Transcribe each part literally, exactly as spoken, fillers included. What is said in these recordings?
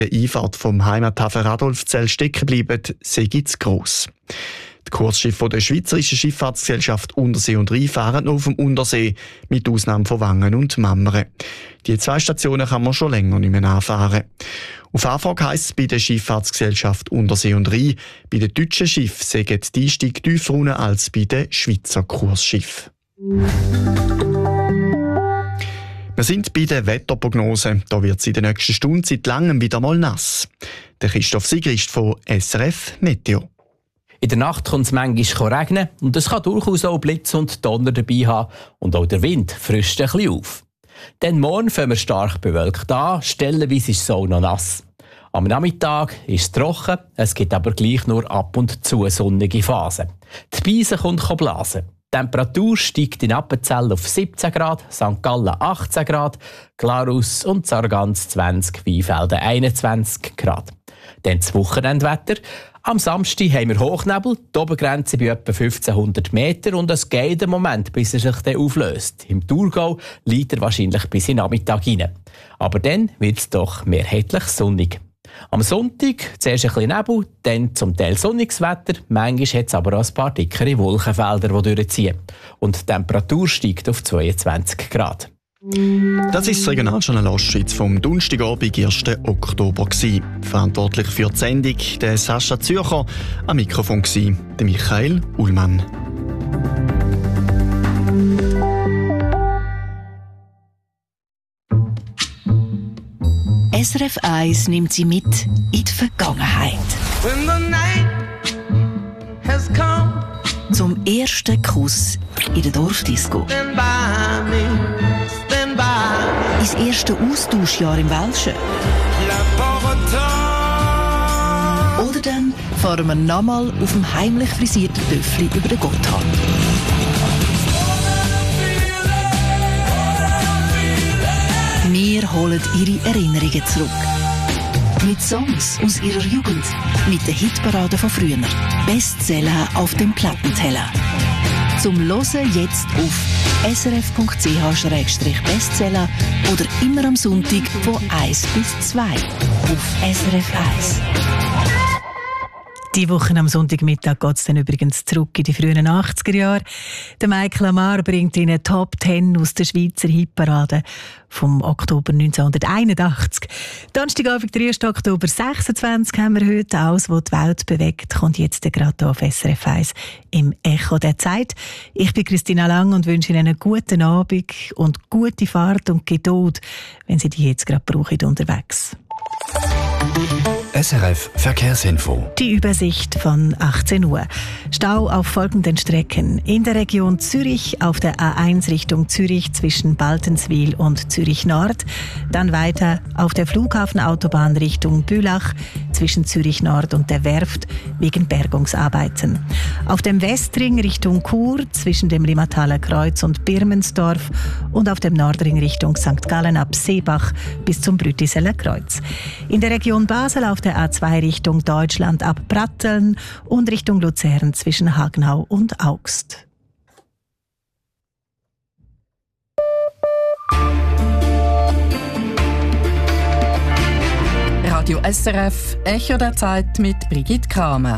Die Einfahrt vom Heimathafen Radolfzell stecken bleiben, sei zu gross. Die Kursschiffe der Schweizerischen Schifffahrtsgesellschaft Untersee und Rhein fahren noch auf dem Untersee, mit Ausnahme von Wangen und Mammern. Die zwei Stationen kann man schon länger nicht mehr anfahren. Auf Anfrage heisst es bei der Schifffahrtsgesellschaft Untersee und Rhein, bei den deutschen Schiffen sägen die Einstiege tiefer unten als bei den Schweizer Kursschiffen. Wir sind bei den Wetterprognosen. Da wird es in der nächsten Stunde seit langem wieder mal nass. Der Christoph Sigrist von S R F Meteo. In der Nacht kann es manchmal regnen und es kann durchaus auch Blitz und Donner dabei haben und auch der Wind frischt ein bisschen auf. Dann morgen fangen wir stark bewölkt an, stellenweise ist es auch noch nass. Am Nachmittag ist es trocken, es gibt aber gleich nur ab und zu sonnige Phasen. Die Beise kommt blasen. Die Temperatur steigt in Appenzell auf siebzehn Grad, Sankt Gallen achtzehn Grad, Glarus und Sargans zwanzig, Weinfelden einundzwanzig Grad. Dann das Wochenendwetter. Am Samstag haben wir Hochnebel, die Obergrenze bei etwa fünfzehnhundert Meter und es geht einen Moment, bis er sich dann auflöst. Im Thurgau liegt er wahrscheinlich bis in den Nachmittag hinein. Aber dann wird es doch mehrheitlich sonnig. Am Sonntag zuerst ein bisschen Nebel, dann zum Teil sonniges Wetter. Manchmal hat es aber auch ein paar dickere Wolkenfelder, die durchziehen. Und die Temperatur steigt auf zweiundzwanzig Grad. Das ist das Regionaljournal Ostschweiz vom Donnerstagabend, ersten Oktober. Verantwortlich für die Sendung der Sascha Zürcher, am Mikrofon der Michael Ullmann. S R F eins nimmt Sie mit in die Vergangenheit. Zum ersten Kuss in der Dorfdisco. Ins erste Austauschjahr im Welschen. Oder dann fahren wir nochmal auf dem heimlich frisierten Töffli über den Gotthard. Wir holen Ihre Erinnerungen zurück. Mit Songs aus Ihrer Jugend. Mit den Hitparaden von früher. Bestseller auf dem Plattenteller. Zum Hören jetzt auf s r f punkt c h slash bestseller oder immer am Sonntag von eins bis zwei auf S R F eins. Die Woche am Sonntagmittag geht es dann übrigens zurück in die frühen achtziger Jahre. Der Michael Amar bringt Ihnen Top zehn aus der Schweizer Hitparade vom Oktober neunzehnhunderteinundachtzig. Donnerstagabend, der ersten Oktober sechsundzwanzig, haben wir heute. Alles, was die Welt bewegt, kommt jetzt gerade auf S R F eins im Echo der Zeit. Ich bin Christina Lang und wünsche Ihnen einen guten Abend und gute Fahrt und Geduld, wenn Sie die jetzt gerade brauchen unterwegs. S R F Verkehrsinfo. Die Übersicht von achtzehn Uhr. Stau auf folgenden Strecken. In der Region Zürich auf der A eins Richtung Zürich zwischen Baltenswil und Zürich Nord. Dann weiter auf der Flughafenautobahn Richtung Bülach zwischen Zürich Nord und der Werft wegen Bergungsarbeiten. Auf dem Westring Richtung Chur zwischen dem Limmataler Kreuz und Birmensdorf und auf dem Nordring Richtung Sankt Gallen ab Seebach bis zum Brütiseler Kreuz. In der Region Basel auf der A zwei Richtung Deutschland ab Pratteln und Richtung Luzern zwischen Hagenau und Augst. Radio S R F, Echo der Zeit mit Brigitte Kramer.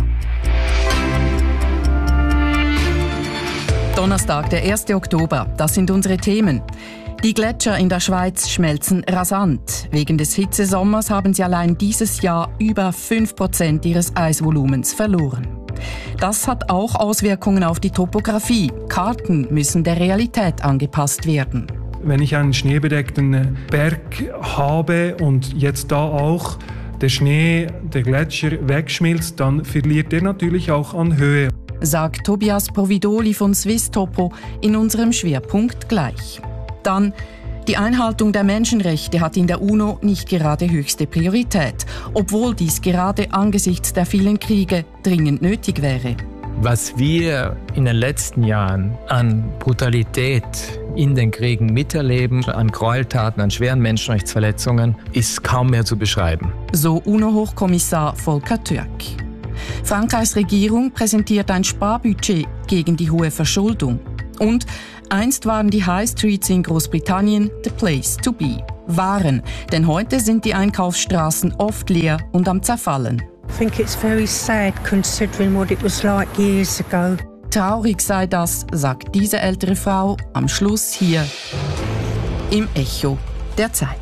Donnerstag, der ersten Oktober, das sind unsere Themen. Die Gletscher in der Schweiz schmelzen rasant. Wegen des Hitzesommers haben sie allein dieses Jahr über fünf Prozent ihres Eisvolumens verloren. Das hat auch Auswirkungen auf die Topographie. Karten müssen der Realität angepasst werden. Wenn ich einen schneebedeckten Berg habe und jetzt da auch der Schnee, der Gletscher wegschmilzt, dann verliert er natürlich auch an Höhe. Sagt Tobias Providoli von Swiss Topo in unserem Schwerpunkt gleich. Dann, die Einhaltung der Menschenrechte hat in der UNO nicht gerade höchste Priorität, obwohl dies gerade angesichts der vielen Kriege dringend nötig wäre. Was wir in den letzten Jahren an Brutalität in den Kriegen miterleben, an Gräueltaten, an schweren Menschenrechtsverletzungen, ist kaum mehr zu beschreiben. So UNO-Hochkommissar Volker Türk. Frankreichs Regierung präsentiert ein Sparbudget gegen die hohe Verschuldung. Und einst waren die High Streets in Großbritannien the place to be. waren, denn heute sind die Einkaufsstraßen oft leer und am Zerfallen. I think it's very sad considering what it was like years ago. Traurig sei das, sagt diese ältere Frau am Schluss hier im Echo der Zeit.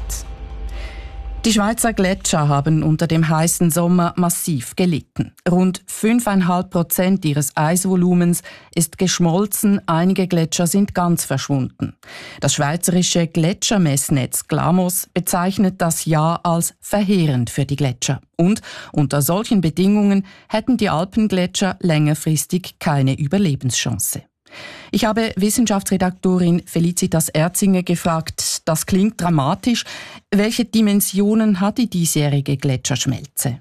Die Schweizer Gletscher haben unter dem heißen Sommer massiv gelitten. Rund fünf Komma fünf Prozent ihres Eisvolumens ist geschmolzen, einige Gletscher sind ganz verschwunden. Das schweizerische Gletschermessnetz GLAMOS bezeichnet das Jahr als verheerend für die Gletscher. Und unter solchen Bedingungen hätten die Alpengletscher längerfristig keine Überlebenschance. Ich habe Wissenschaftsredaktorin Felicitas Erzinger gefragt, das klingt dramatisch. Welche Dimensionen hat die diesjährige Gletscherschmelze?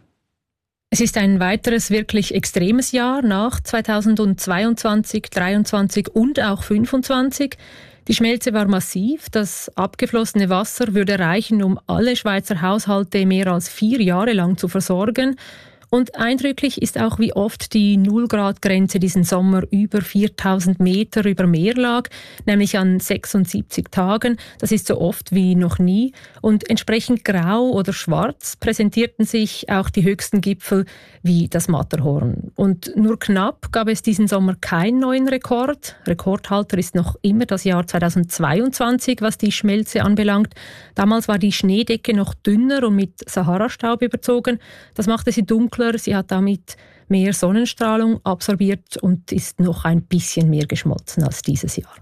Es ist ein weiteres wirklich extremes Jahr nach zweitausendzweiundzwanzig, dreiundzwanzig und auch fünfundzwanzig. Die Schmelze war massiv. Das abgeflossene Wasser würde reichen, um alle Schweizer Haushalte mehr als vier Jahre lang zu versorgen. Und eindrücklich ist auch, wie oft die Null-Grad-Grenze diesen Sommer über viertausend Meter über Meer lag, nämlich an sechsundsiebzig Tagen. Das ist so oft wie noch nie. Und entsprechend grau oder schwarz präsentierten sich auch die höchsten Gipfel wie das Matterhorn. Und nur knapp gab es diesen Sommer keinen neuen Rekord. Rekordhalter ist noch immer das Jahr zweitausendzweiundzwanzig, was die Schmelze anbelangt. Damals war die Schneedecke noch dünner und mit Sahara-Staub überzogen. Das machte sie dunkler. Sie hat damit mehr Sonnenstrahlung absorbiert und ist noch ein bisschen mehr geschmolzen als dieses Jahr.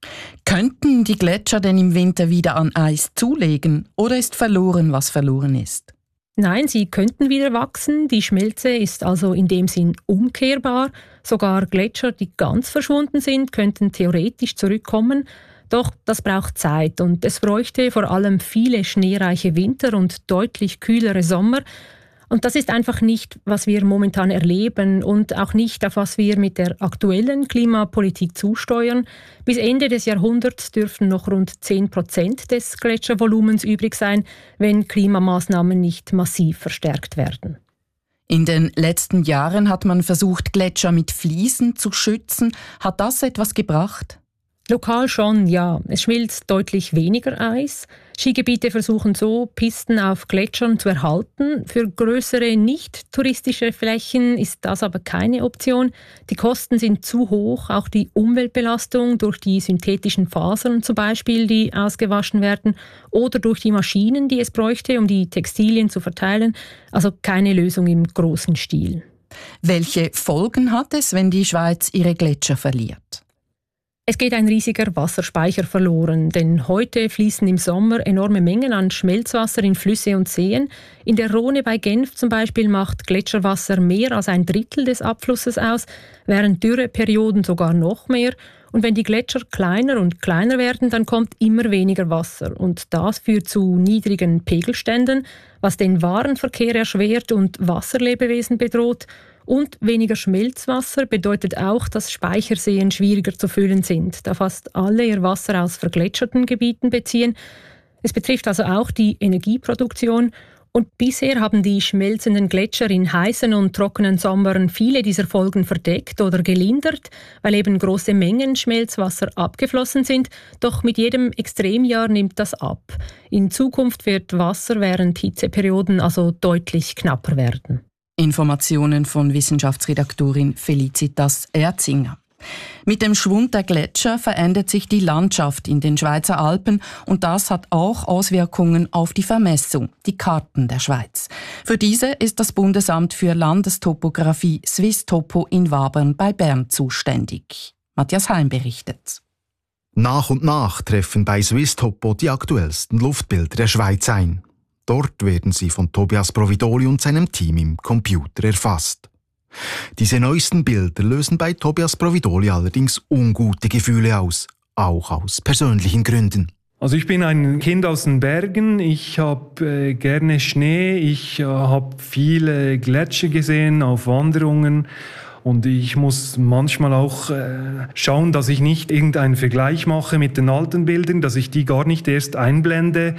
Könnten die Gletscher denn im Winter wieder an Eis zulegen oder ist verloren, was verloren ist? Nein, sie könnten wieder wachsen. Die Schmelze ist also in dem Sinn umkehrbar. Sogar Gletscher, die ganz verschwunden sind, könnten theoretisch zurückkommen. Doch das braucht Zeit und es bräuchte vor allem viele schneereiche Winter und deutlich kühlere Sommer. Und das ist einfach nicht, was wir momentan erleben und auch nicht, auf was wir mit der aktuellen Klimapolitik zusteuern. Bis Ende des Jahrhunderts dürften noch rund zehn Prozent des Gletschervolumens übrig sein, wenn Klimamaßnahmen nicht massiv verstärkt werden. In den letzten Jahren hat man versucht, Gletscher mit Fliesen zu schützen. Hat das etwas gebracht? Lokal schon, ja. Es schmilzt deutlich weniger Eis. Skigebiete versuchen so, Pisten auf Gletschern zu erhalten. Für größere, nicht touristische Flächen ist das aber keine Option. Die Kosten sind zu hoch, auch die Umweltbelastung durch die synthetischen Fasern zum Beispiel, die ausgewaschen werden, oder durch die Maschinen, die es bräuchte, um die Textilien zu verteilen. Also keine Lösung im großen Stil. Welche Folgen hat es, wenn die Schweiz ihre Gletscher verliert? Es geht ein riesiger Wasserspeicher verloren, denn heute fließen im Sommer enorme Mengen an Schmelzwasser in Flüsse und Seen. In der Rhone bei Genf zum Beispiel macht Gletscherwasser mehr als ein Drittel des Abflusses aus, während Dürreperioden sogar noch mehr. Und wenn die Gletscher kleiner und kleiner werden, dann kommt immer weniger Wasser. Und das führt zu niedrigen Pegelständen, was den Warenverkehr erschwert und Wasserlebewesen bedroht. Und weniger Schmelzwasser bedeutet auch, dass Speicherseen schwieriger zu füllen sind, da fast alle ihr Wasser aus vergletscherten Gebieten beziehen. Es betrifft also auch die Energieproduktion. Und bisher haben die schmelzenden Gletscher in heißen und trockenen Sommern viele dieser Folgen verdeckt oder gelindert, weil eben große Mengen Schmelzwasser abgeflossen sind. Doch mit jedem Extremjahr nimmt das ab. In Zukunft wird Wasser während Hitzeperioden also deutlich knapper werden. Informationen von Wissenschaftsredaktorin Felicitas Erzinger. Mit dem Schwund der Gletscher verändert sich die Landschaft in den Schweizer Alpen und das hat auch Auswirkungen auf die Vermessung, die Karten der Schweiz. Für diese ist das Bundesamt für Landestopographie Swisstopo in Wabern bei Bern zuständig. Matthias Heim berichtet. Nach und nach treffen bei Swisstopo die aktuellsten Luftbilder der Schweiz ein. Dort werden sie von Tobias Providoli und seinem Team im Computer erfasst. Diese neuesten Bilder lösen bei Tobias Providoli allerdings ungute Gefühle aus, auch aus persönlichen Gründen. Also ich bin ein Kind aus den Bergen, ich habe äh, gerne Schnee, ich äh, habe viele Gletscher gesehen auf Wanderungen. Und ich muss manchmal auch äh, schauen, dass ich nicht irgendeinen Vergleich mache mit den alten Bildern, dass ich die gar nicht erst einblende,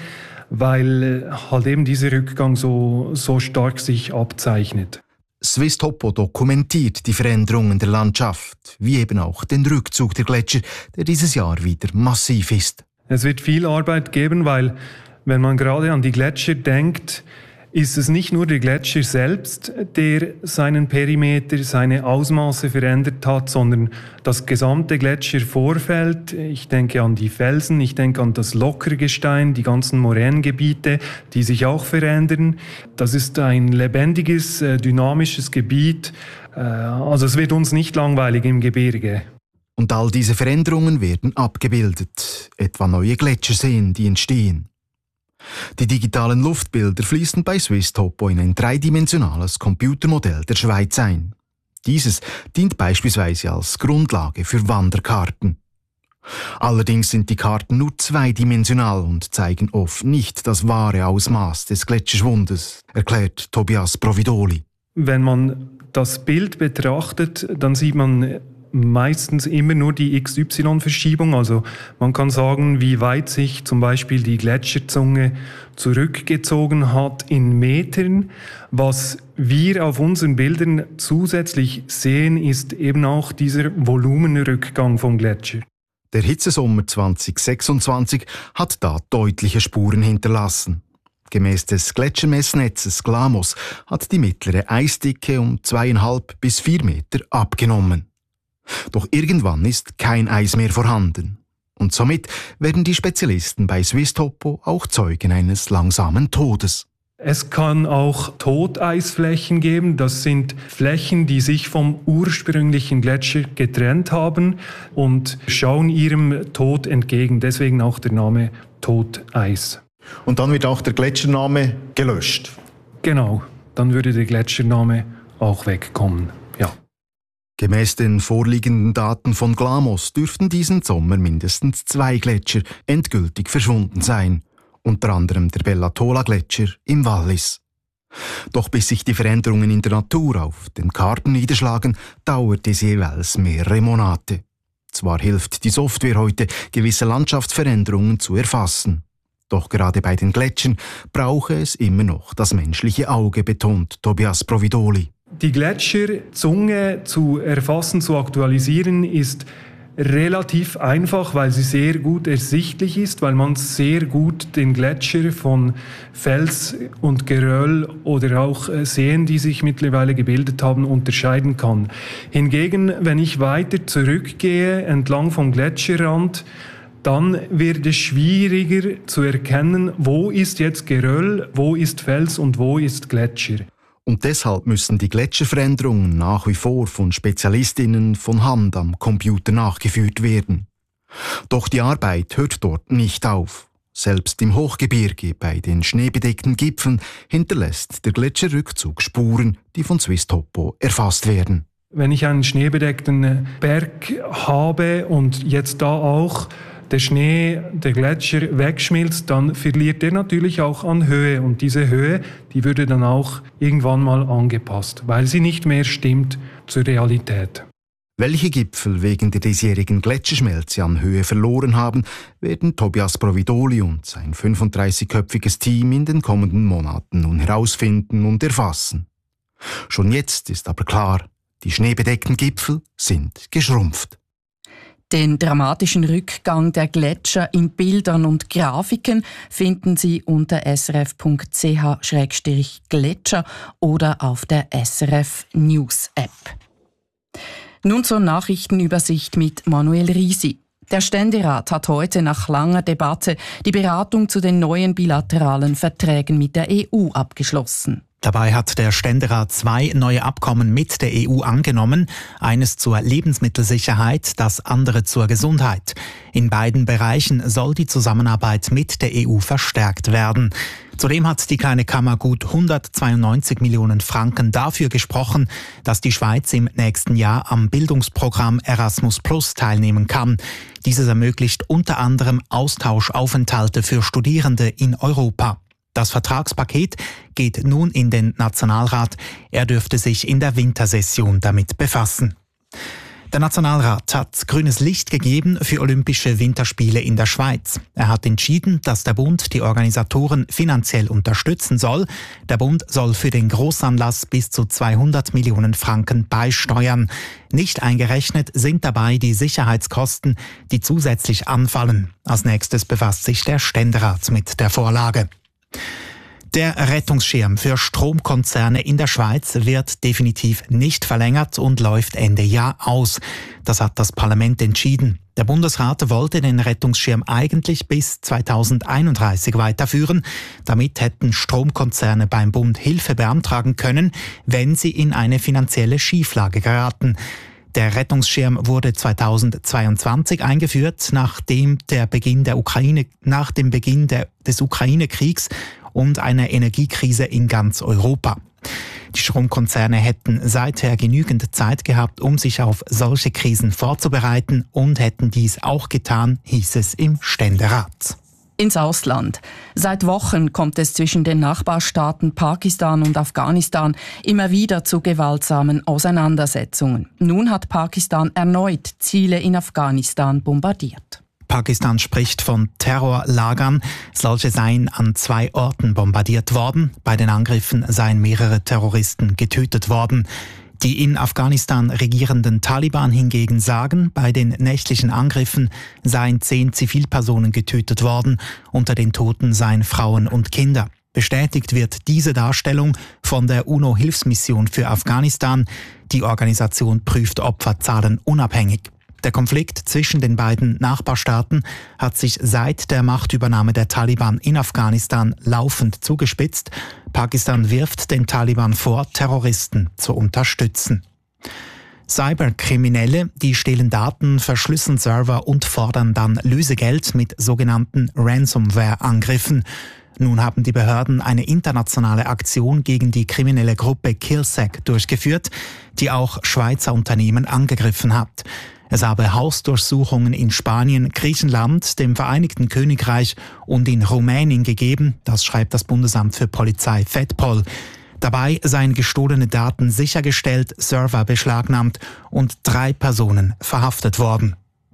weil äh, halt eben dieser Rückgang so, so stark sich abzeichnet. Swisstopo dokumentiert die Veränderungen der Landschaft, wie eben auch den Rückzug der Gletscher, der dieses Jahr wieder massiv ist. Es wird viel Arbeit geben, weil Wenn man gerade an die Gletscher denkt, ist es nicht nur der Gletscher selbst, der seinen Perimeter, seine Ausmaße verändert hat, sondern das gesamte Gletschervorfeld. Ich denke an die Felsen, ich denke an das Lockergestein, die ganzen Moränengebiete, die sich auch verändern. Das ist ein lebendiges, dynamisches Gebiet. Also es wird uns nicht langweilig im Gebirge. Und all diese Veränderungen werden abgebildet, etwa neue Gletscherseen, die entstehen. Die digitalen Luftbilder fließen bei Swiss Topo in ein dreidimensionales Computermodell der Schweiz ein. Dieses dient beispielsweise als Grundlage für Wanderkarten. Allerdings sind die Karten nur zweidimensional und zeigen oft nicht das wahre Ausmaß des Gletscherschwundes, erklärt Tobias Providoli. Wenn man das Bild betrachtet, dann sieht man meistens immer nur die X Y-Verschiebung. Also man kann sagen, wie weit sich zum Beispiel die Gletscherzunge zurückgezogen hat in Metern. Was wir auf unseren Bildern zusätzlich sehen, ist eben auch dieser Volumenrückgang vom Gletscher. Der Hitzesommer zwanzig sechsundzwanzig hat da deutliche Spuren hinterlassen. Gemäss des Gletschermessnetzes Glamos hat die mittlere Eisdicke um zweieinhalb bis vier Meter abgenommen. Doch irgendwann ist kein Eis mehr vorhanden. Und somit werden die Spezialisten bei Swiss Topo auch Zeugen eines langsamen Todes. Es kann auch Toteisflächen geben. Das sind Flächen, die sich vom ursprünglichen Gletscher getrennt haben und schauen ihrem Tod entgegen. Deswegen auch der Name Toteis. Und dann wird auch der Gletschername gelöscht? Genau, dann würde der Gletschername auch wegkommen, ja. Gemäß den vorliegenden Daten von Glamos dürften diesen Sommer mindestens zwei Gletscher endgültig verschwunden sein, unter anderem der Bellatola-Gletscher im Wallis. Doch bis sich die Veränderungen in der Natur auf den Karten niederschlagen, dauert es jeweils mehrere Monate. Zwar hilft die Software heute, gewisse Landschaftsveränderungen zu erfassen. Doch gerade bei den Gletschern brauche es immer noch das menschliche Auge, betont Tobias Providoli. Die Gletscherzunge zu erfassen, zu aktualisieren, ist relativ einfach, weil sie sehr gut ersichtlich ist, weil man sehr gut den Gletscher von Fels und Geröll oder auch Seen, die sich mittlerweile gebildet haben, unterscheiden kann. Hingegen, wenn ich weiter zurückgehe entlang vom Gletscherrand, dann wird es schwieriger zu erkennen, wo ist jetzt Geröll, wo ist Fels und wo ist Gletscher. Und deshalb müssen die Gletscherveränderungen nach wie vor von SpezialistInnen von Hand am Computer nachgeführt werden. Doch die Arbeit hört dort nicht auf. Selbst im Hochgebirge bei den schneebedeckten Gipfeln hinterlässt der Gletscherrückzug Spuren, die von Swiss Topo erfasst werden. Wenn ich einen schneebedeckten Berg habe und jetzt da auch der Schnee, der Gletscher wegschmilzt, dann verliert er natürlich auch an Höhe. Und diese Höhe, die würde dann auch irgendwann mal angepasst, weil sie nicht mehr stimmt zur Realität. Welche Gipfel wegen der diesjährigen Gletscherschmelze an Höhe verloren haben, werden Tobias Providoli und sein fünfunddreißigköpfiges Team in den kommenden Monaten nun herausfinden und erfassen. Schon jetzt ist aber klar, die schneebedeckten Gipfel sind geschrumpft. Den dramatischen Rückgang der Gletscher in Bildern und Grafiken finden Sie unter s r f punkt c h schrägstrich gletscher oder auf der S R F News App. Nun zur Nachrichtenübersicht mit Manuel Risi. Der Ständerat hat heute nach langer Debatte die Beratung zu den neuen bilateralen Verträgen mit der E U abgeschlossen. Dabei hat der Ständerat zwei neue Abkommen mit der E U angenommen, eines zur Lebensmittelsicherheit, das andere zur Gesundheit. In beiden Bereichen soll die Zusammenarbeit mit der E U verstärkt werden. Zudem hat die kleine Kammer gut hundertzweiundneunzig Millionen Franken dafür gesprochen, dass die Schweiz im nächsten Jahr am Bildungsprogramm Erasmus Plus teilnehmen kann. Dieses ermöglicht unter anderem Austauschaufenthalte für Studierende in Europa. Das Vertragspaket geht nun in den Nationalrat. Er dürfte sich in der Wintersession damit befassen. Der Nationalrat hat grünes Licht gegeben für Olympische Winterspiele in der Schweiz. Er hat entschieden, dass der Bund die Organisatoren finanziell unterstützen soll. Der Bund soll für den Grossanlass bis zu zweihundert Millionen Franken beisteuern. Nicht eingerechnet sind dabei die Sicherheitskosten, die zusätzlich anfallen. Als nächstes befasst sich der Ständerat mit der Vorlage. Der Rettungsschirm für Stromkonzerne in der Schweiz wird definitiv nicht verlängert und läuft Ende Jahr aus. Das hat das Parlament entschieden. Der Bundesrat wollte den Rettungsschirm eigentlich bis zweitausendeinunddreißig weiterführen. Damit hätten Stromkonzerne beim Bund Hilfe beantragen können, wenn sie in eine finanzielle Schieflage geraten. Der Rettungsschirm wurde zweitausendzweiundzwanzig eingeführt, nachdem der Beginn der Ukraine, nach dem Beginn der, des Ukraine-Kriegs und einer Energiekrise in ganz Europa. Die Stromkonzerne hätten seither genügend Zeit gehabt, um sich auf solche Krisen vorzubereiten und hätten dies auch getan, hieß es im Ständerat. Ins Ausland. Seit Wochen kommt es zwischen den Nachbarstaaten Pakistan und Afghanistan immer wieder zu gewaltsamen Auseinandersetzungen. Nun hat Pakistan erneut Ziele in Afghanistan bombardiert. Pakistan spricht von Terrorlagern. Solche seien an zwei Orten bombardiert worden. Bei den Angriffen seien mehrere Terroristen getötet worden. Die in Afghanistan regierenden Taliban hingegen sagen, bei den nächtlichen Angriffen seien zehn Zivilpersonen getötet worden. Unter den Toten seien Frauen und Kinder. Bestätigt wird diese Darstellung von der UNO-Hilfsmission für Afghanistan. Die Organisation prüft Opferzahlen unabhängig. Der Konflikt zwischen den beiden Nachbarstaaten hat sich seit der Machtübernahme der Taliban in Afghanistan laufend zugespitzt. Pakistan wirft den Taliban vor, Terroristen zu unterstützen. Cyberkriminelle, die stehlen Daten, verschlüsseln Server und fordern dann Lösegeld mit sogenannten Ransomware-Angriffen. Nun haben die Behörden eine internationale Aktion gegen die kriminelle Gruppe Killsec durchgeführt, die auch Schweizer Unternehmen angegriffen hat. Es habe Hausdurchsuchungen in Spanien, Griechenland, dem Vereinigten Königreich und in Rumänien gegeben, das schreibt das Bundesamt für Polizei FedPol. Dabei seien gestohlene Daten sichergestellt, Server beschlagnahmt und drei Personen verhaftet worden.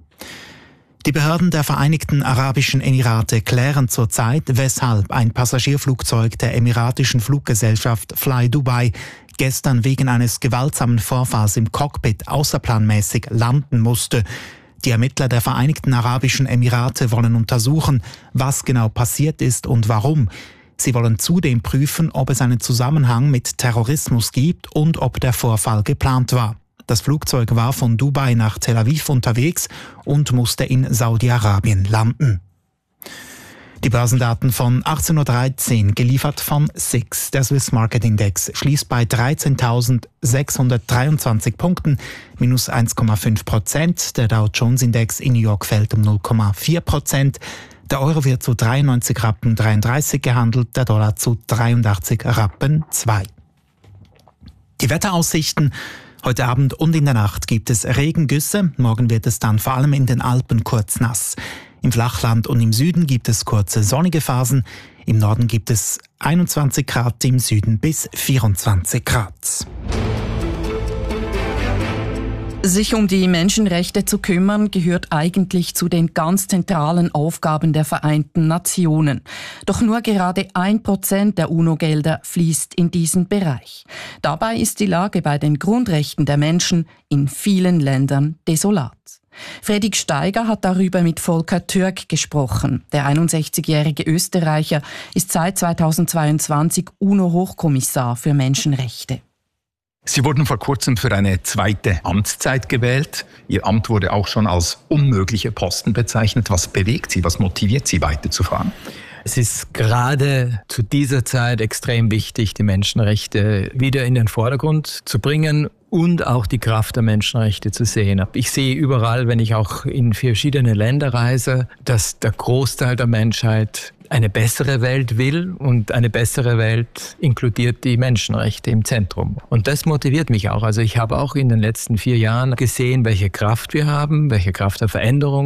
Die Behörden der Vereinigten Arabischen Emirate klären zurzeit, weshalb ein Passagierflugzeug der emiratischen Fluggesellschaft Fly Dubai gestern wegen eines gewaltsamen Vorfalls im Cockpit außerplanmäßig landen musste. Die Ermittler der Vereinigten Arabischen Emirate wollen untersuchen, was genau passiert ist und warum. Sie wollen zudem prüfen, ob es einen Zusammenhang mit Terrorismus gibt und ob der Vorfall geplant war. Das Flugzeug war von Dubai nach Tel Aviv unterwegs und musste in Saudi-Arabien landen. Die Börsendaten von achtzehn Uhr dreizehn, geliefert von S I X. Der Swiss Market Index schließt bei dreizehntausendsechshundertdreiundzwanzig Punkten, minus eins Komma fünf Prozent. Der Dow Jones Index in New York fällt um null Komma vier Prozent. Der Euro wird zu dreiundneunzig Rappen dreiunddreißig gehandelt, der Dollar zu dreiundachtzig Rappen zwei. Die Wetteraussichten. Heute Abend und in der Nacht gibt es Regengüsse. Morgen wird es dann vor allem in den Alpen kurz nass. Im Flachland und im Süden gibt es kurze sonnige Phasen. Im Norden gibt es einundzwanzig Grad, im Süden bis vierundzwanzig Grad. Sich um die Menschenrechte zu kümmern, gehört eigentlich zu den ganz zentralen Aufgaben der Vereinten Nationen. Doch nur gerade ein Prozent der UNO-Gelder fließt in diesen Bereich. Dabei ist die Lage bei den Grundrechten der Menschen in vielen Ländern desolat. Fredrik Steiger hat darüber mit Volker Türk gesprochen. Der einundsechzigjährige Österreicher ist seit zweitausendzweiundzwanzig UNO-Hochkommissar für Menschenrechte. Sie wurden vor kurzem für eine zweite Amtszeit gewählt. Ihr Amt wurde auch schon als unmögliche Posten bezeichnet. Was bewegt Sie, was motiviert Sie, weiterzufahren? Es ist gerade zu dieser Zeit extrem wichtig, die Menschenrechte wieder in den Vordergrund zu bringen und auch die Kraft der Menschenrechte zu sehen. Ich sehe überall, wenn ich auch in verschiedene Länder reise, dass der Großteil der Menschheit eine bessere Welt will, und eine bessere Welt inkludiert die Menschenrechte im Zentrum. Und das motiviert mich auch. Also ich habe auch in den letzten vier Jahren gesehen, welche Kraft wir haben, welche Kraft der Veränderung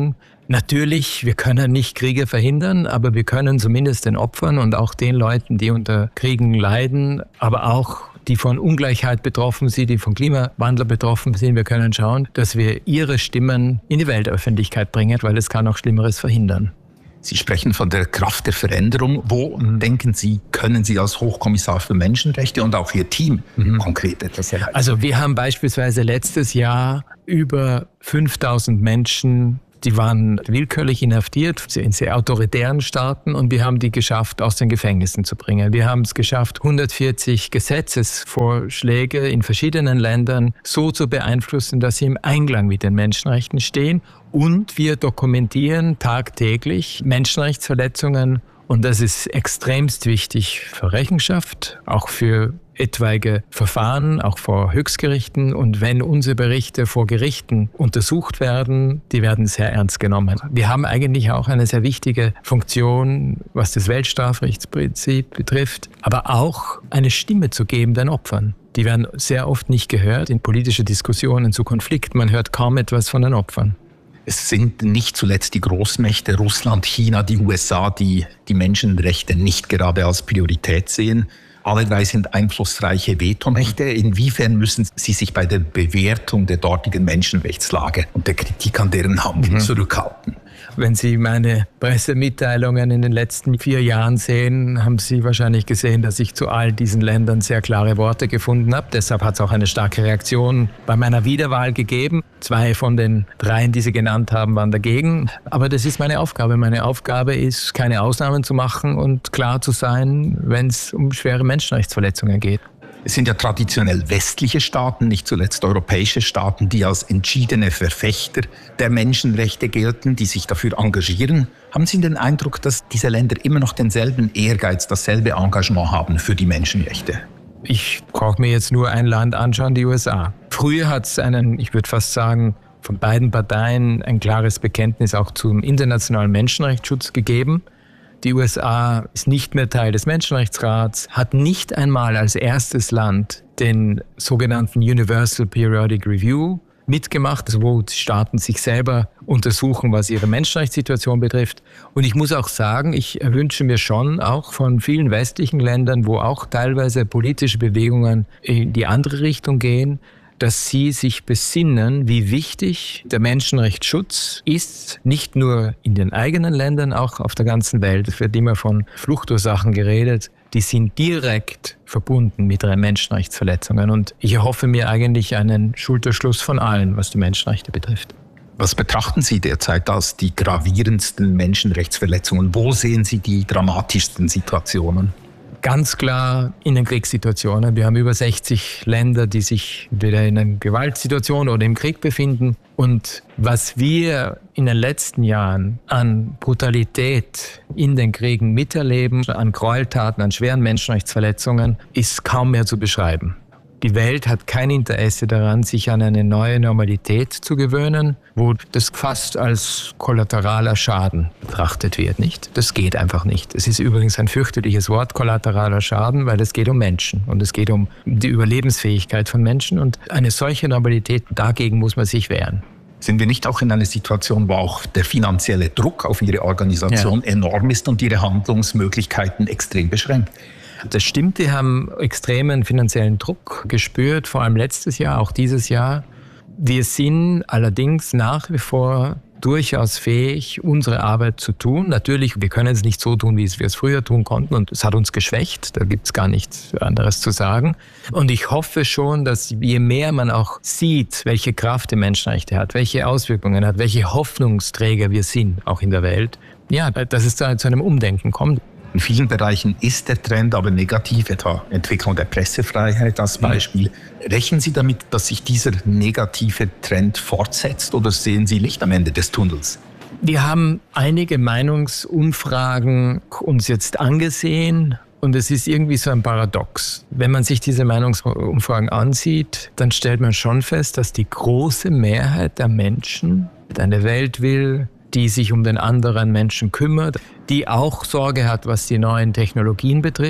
Natürlich, wir können nicht Kriege verhindern, aber wir können zumindest den Opfern und auch den Leuten, die unter Kriegen leiden, aber auch die von Ungleichheit betroffen sind, die von Klimawandel betroffen sind, wir können schauen, dass wir ihre Stimmen in die Weltöffentlichkeit bringen, weil es kann auch Schlimmeres verhindern. Sie sprechen von der Kraft der Veränderung. Wo, denken Sie, können Sie als Hochkommissar für Menschenrechte und auch Ihr Team mhm. konkret etwas erreichen? Also wir haben beispielsweise letztes Jahr über fünftausend Menschen, die waren willkürlich inhaftiert in sehr autoritären Staaten, und wir haben die geschafft, aus den Gefängnissen zu bringen. Wir haben es geschafft, hundertvierzig Gesetzesvorschläge in verschiedenen Ländern so zu beeinflussen, dass sie im Einklang mit den Menschenrechten stehen. Und wir dokumentieren tagtäglich Menschenrechtsverletzungen. Und das ist extremst wichtig für Rechenschaft, auch für etwaige Verfahren, auch vor Höchstgerichten. Und wenn unsere Berichte vor Gerichten untersucht werden, die werden sehr ernst genommen. Wir haben eigentlich auch eine sehr wichtige Funktion, was das Weltstrafrechtsprinzip betrifft, aber auch eine Stimme zu geben den Opfern. Die werden sehr oft nicht gehört in politischen Diskussionen zu Konflikten. Man hört kaum etwas von den Opfern. Es sind nicht zuletzt die Großmächte Russland, China, die U S A, die die Menschenrechte nicht gerade als Priorität sehen. Alle drei sind einflussreiche Vetomächte. Inwiefern müssen sie sich bei der Bewertung der dortigen Menschenrechtslage und der Kritik an deren Handeln mhm. zurückhalten? Wenn Sie meine Pressemitteilungen in den letzten vier Jahren sehen, haben Sie wahrscheinlich gesehen, dass ich zu all diesen Ländern sehr klare Worte gefunden habe. Deshalb hat es auch eine starke Reaktion bei meiner Wiederwahl gegeben. Zwei von den dreien, die Sie genannt haben, waren dagegen. Aber das ist meine Aufgabe. Meine Aufgabe ist, keine Ausnahmen zu machen und klar zu sein, wenn es um schwere Menschenrechtsverletzungen geht. Es sind ja traditionell westliche Staaten, nicht zuletzt europäische Staaten, die als entschiedene Verfechter der Menschenrechte gelten, die sich dafür engagieren. Haben Sie den Eindruck, dass diese Länder immer noch denselben Ehrgeiz, dasselbe Engagement haben für die Menschenrechte? Ich brauche mir jetzt nur ein Land anschauen, die U S A. Früher hat es einen, ich würde fast sagen, von beiden Parteien ein klares Bekenntnis auch zum internationalen Menschenrechtsschutz gegeben. Die U S A ist nicht mehr Teil des Menschenrechtsrats, hat nicht einmal als erstes Land den sogenannten Universal Periodic Review mitgemacht, wo die Staaten sich selber untersuchen, was ihre Menschenrechtssituation betrifft. Und ich muss auch sagen, ich wünsche mir schon auch von vielen westlichen Ländern, wo auch teilweise politische Bewegungen in die andere Richtung gehen, dass sie sich besinnen, wie wichtig der Menschenrechtsschutz ist, nicht nur in den eigenen Ländern, auch auf der ganzen Welt. Es wird immer von Fluchtursachen geredet. Die sind direkt verbunden mit den Menschenrechtsverletzungen. Und ich erhoffe mir eigentlich einen Schulterschluss von allen, was die Menschenrechte betrifft. Was betrachten Sie derzeit als die gravierendsten Menschenrechtsverletzungen? Wo sehen Sie die dramatischsten Situationen? Ganz klar in den Kriegssituationen. Wir haben über sechzig Länder, die sich entweder in einer Gewaltsituation oder im Krieg befinden. Und was wir in den letzten Jahren an Brutalität in den Kriegen miterleben, an Gräueltaten, an schweren Menschenrechtsverletzungen, ist kaum mehr zu beschreiben. Die Welt hat kein Interesse daran, sich an eine neue Normalität zu gewöhnen, wo das fast als kollateraler Schaden betrachtet wird, nicht? Das geht einfach nicht. Es ist übrigens ein fürchterliches Wort, kollateraler Schaden, weil es geht um Menschen und es geht um die Überlebensfähigkeit von Menschen, und eine solche Normalität, dagegen muss man sich wehren. Sind wir nicht auch in einer Situation, wo auch der finanzielle Druck auf Ihre Organisation ja. enorm ist und Ihre Handlungsmöglichkeiten extrem beschränkt? Das stimmt, die haben extremen finanziellen Druck gespürt, vor allem letztes Jahr, auch dieses Jahr. Wir sind allerdings nach wie vor durchaus fähig, unsere Arbeit zu tun. Natürlich, wir können es nicht so tun, wie wir es früher tun konnten, und es hat uns geschwächt, da gibt es gar nichts anderes zu sagen. Und ich hoffe schon, dass je mehr man auch sieht, welche Kraft die Menschenrechte hat, welche Auswirkungen hat, welche Hoffnungsträger wir sind, auch in der Welt, ja, dass es da zu einem Umdenken kommt. In vielen Bereichen ist der Trend aber negativ, etwa Entwicklung der Pressefreiheit als Beispiel. Mhm. Rechnen Sie damit, dass sich dieser negative Trend fortsetzt, oder sehen Sie Licht am Ende des Tunnels? Wir haben einige Meinungsumfragen uns jetzt angesehen, und es ist irgendwie so ein Paradox. Wenn man sich diese Meinungsumfragen ansieht, dann stellt man schon fest, dass die große Mehrheit der Menschen eine Welt will, die sich um den anderen Menschen kümmert, die auch Sorge hat, was die neuen Technologien betrifft.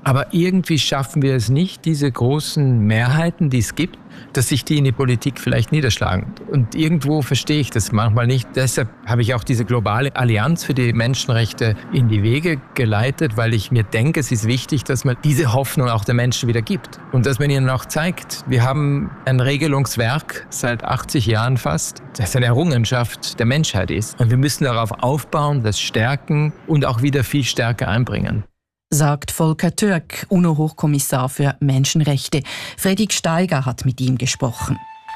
Aber irgendwie schaffen wir es nicht, diese großen Mehrheiten, die es gibt, dass sich die in die Politik vielleicht niederschlagen. Und irgendwo verstehe ich das manchmal nicht. Deshalb habe ich auch diese globale Allianz für die Menschenrechte in die Wege geleitet, weil ich mir denke, es ist wichtig, dass man diese Hoffnung auch den Menschen wieder gibt. Und dass man ihnen auch zeigt, wir haben ein Regelungswerk seit achtzig Jahren fast, das eine Errungenschaft der Menschheit ist. Und wir müssen darauf aufbauen, das stärken und auch wieder viel stärker einbringen. Sagt Volker Türk, UNO-Hochkommissar für Menschenrechte. Fredrik Steiger hat mit ihm gesprochen.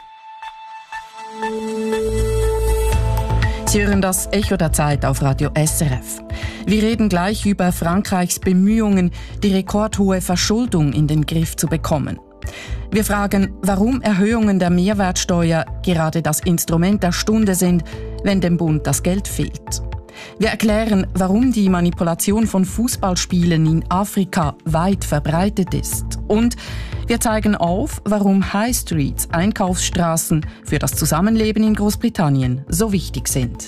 Sie hören das Echo der Zeit auf Radio S R F. Wir reden gleich über Frankreichs Bemühungen, die rekordhohe Verschuldung in den Griff zu bekommen. Wir fragen, warum Erhöhungen der Mehrwertsteuer gerade das Instrument der Stunde sind, wenn dem Bund das Geld fehlt. Wir erklären, warum die Manipulation von Fußballspielen in Afrika weit verbreitet ist. Und wir zeigen auf, warum High Streets, Einkaufsstraßen, für das Zusammenleben in Großbritannien so wichtig sind.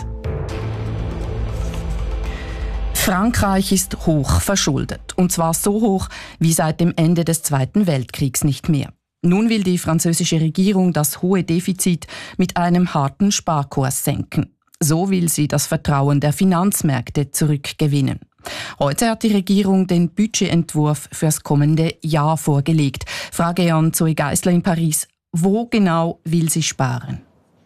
Frankreich ist hoch verschuldet. Und zwar so hoch wie seit dem Ende des Zweiten Weltkriegs nicht mehr. Nun will die französische Regierung das hohe Defizit mit einem harten Sparkurs senken. So will sie das Vertrauen der Finanzmärkte zurückgewinnen. Heute hat die Regierung den Budgetentwurf fürs kommende Jahr vorgelegt. Frage an Zoe Geisler in Paris. Wo genau will sie sparen?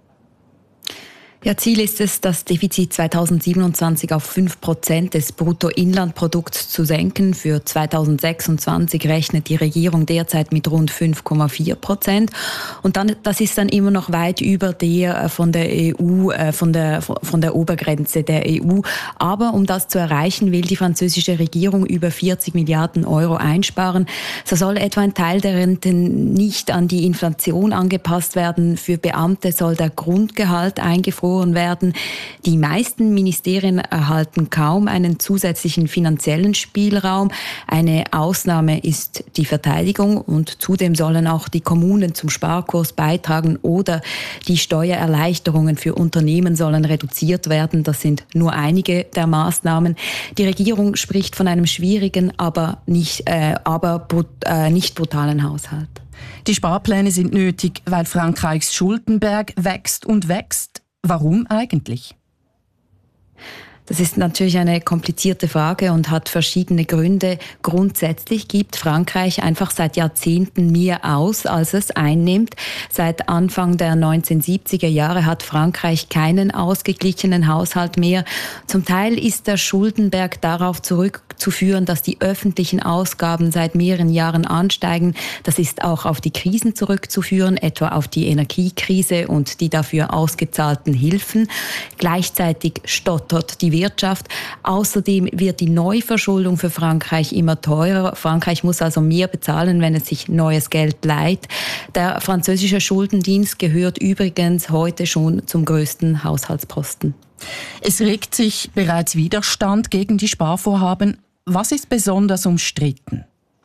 Ja, Ziel ist es, das Defizit zweitausendsiebenundzwanzig auf fünf Prozent des Bruttoinlandprodukts zu senken. Für zweitausendsechsundzwanzig rechnet die Regierung derzeit mit rund fünf Komma vier Prozent. Und dann, das ist dann immer noch weit über der von der E U, von der, von der Obergrenze der E U. Aber um das zu erreichen, will die französische Regierung über vierzig Milliarden Euro einsparen. So soll etwa ein Teil der Renten nicht an die Inflation angepasst werden. Für Beamte soll der Grundgehalt eingefroren werden. Die meisten Ministerien erhalten kaum einen zusätzlichen finanziellen Spielraum. Eine Ausnahme ist die Verteidigung und zudem sollen auch die Kommunen zum Sparkurs beitragen oder die Steuererleichterungen für Unternehmen sollen reduziert werden. Das sind nur einige der Maßnahmen. Die Regierung spricht von einem schwierigen, aber nicht, äh, aber brut, äh, nicht brutalen Haushalt. Die Sparpläne sind nötig, weil Frankreichs Schuldenberg wächst und wächst. Warum eigentlich? Das ist natürlich eine komplizierte Frage und hat verschiedene Gründe. Grundsätzlich gibt Frankreich einfach seit Jahrzehnten mehr aus, als es einnimmt. Seit Anfang der neunzehnhundertsiebziger Jahre hat Frankreich keinen ausgeglichenen Haushalt mehr. Zum Teil ist der Schuldenberg darauf zurückzuführen, dass die öffentlichen Ausgaben seit mehreren Jahren ansteigen. Das ist auch auf die Krisen zurückzuführen, etwa auf die Energiekrise und die dafür ausgezahlten Hilfen. Gleichzeitig stottert die Wirtschaft. Außerdem wird die Neuverschuldung für Frankreich immer teurer. Frankreich muss also mehr bezahlen, wenn es sich neues Geld leiht. Der französische Schuldendienst gehört übrigens heute schon zum größten Haushaltsposten. Es regt sich bereits Widerstand gegen die Sparvorhaben. Was ist besonders umstritten?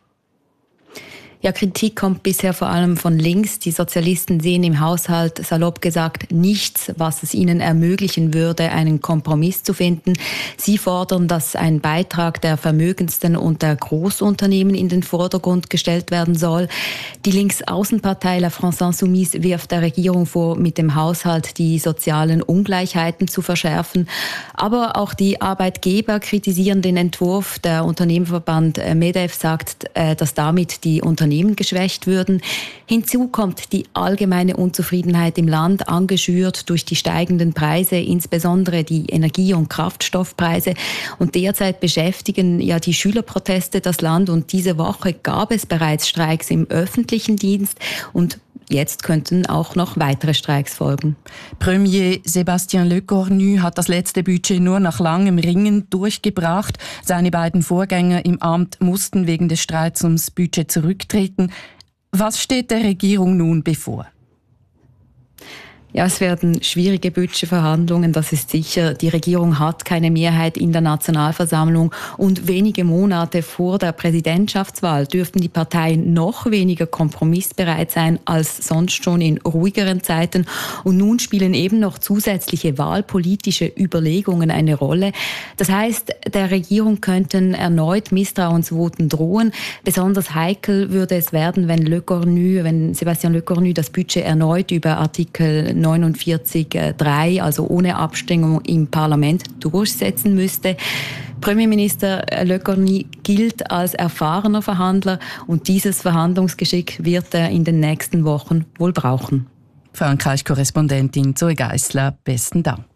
Ja, Kritik kommt bisher vor allem von links. Die Sozialisten sehen im Haushalt, salopp gesagt, nichts, was es ihnen ermöglichen würde, einen Kompromiss zu finden. Sie fordern, dass ein Beitrag der Vermögendsten und der Großunternehmen in den Vordergrund gestellt werden soll. Die Linksaußenpartei La France Insoumise wirft der Regierung vor, mit dem Haushalt die sozialen Ungleichheiten zu verschärfen. Aber auch die Arbeitgeber kritisieren den Entwurf. Der Unternehmerverband MEDEF sagt, dass damit die Unternehmen geschwächt würden. Hinzu kommt die allgemeine Unzufriedenheit im Land, angeschürt durch die steigenden Preise, insbesondere die Energie- und Kraftstoffpreise. Und derzeit beschäftigen ja die Schülerproteste das Land. Und diese Woche gab es bereits Streiks im öffentlichen Dienst und jetzt könnten auch noch weitere Streiks folgen. Premier Sébastien Lecornu hat das letzte Budget nur nach langem Ringen durchgebracht. Seine beiden Vorgänger im Amt mussten wegen des Streits ums Budget zurücktreten. Was steht der Regierung nun bevor? Ja, es werden schwierige Budgetverhandlungen, das ist sicher. Die Regierung hat keine Mehrheit in der Nationalversammlung und wenige Monate vor der Präsidentschaftswahl dürften die Parteien noch weniger kompromissbereit sein als sonst schon in ruhigeren Zeiten. Und nun spielen eben noch zusätzliche wahlpolitische Überlegungen eine Rolle. Das heißt, der Regierung könnten erneut Misstrauensvoten drohen. Besonders heikel würde es werden, wenn Le Cornu, wenn Sébastien Le Cornu das Budget erneut über Artikel neunundvierzig Absatz drei, also ohne Abstimmung im Parlament, durchsetzen müsste. Premierminister Le Cornu gilt als erfahrener Verhandler und dieses Verhandlungsgeschick wird er in den nächsten Wochen wohl brauchen. Frankreich-Korrespondentin Zoe Geissler, besten Dank.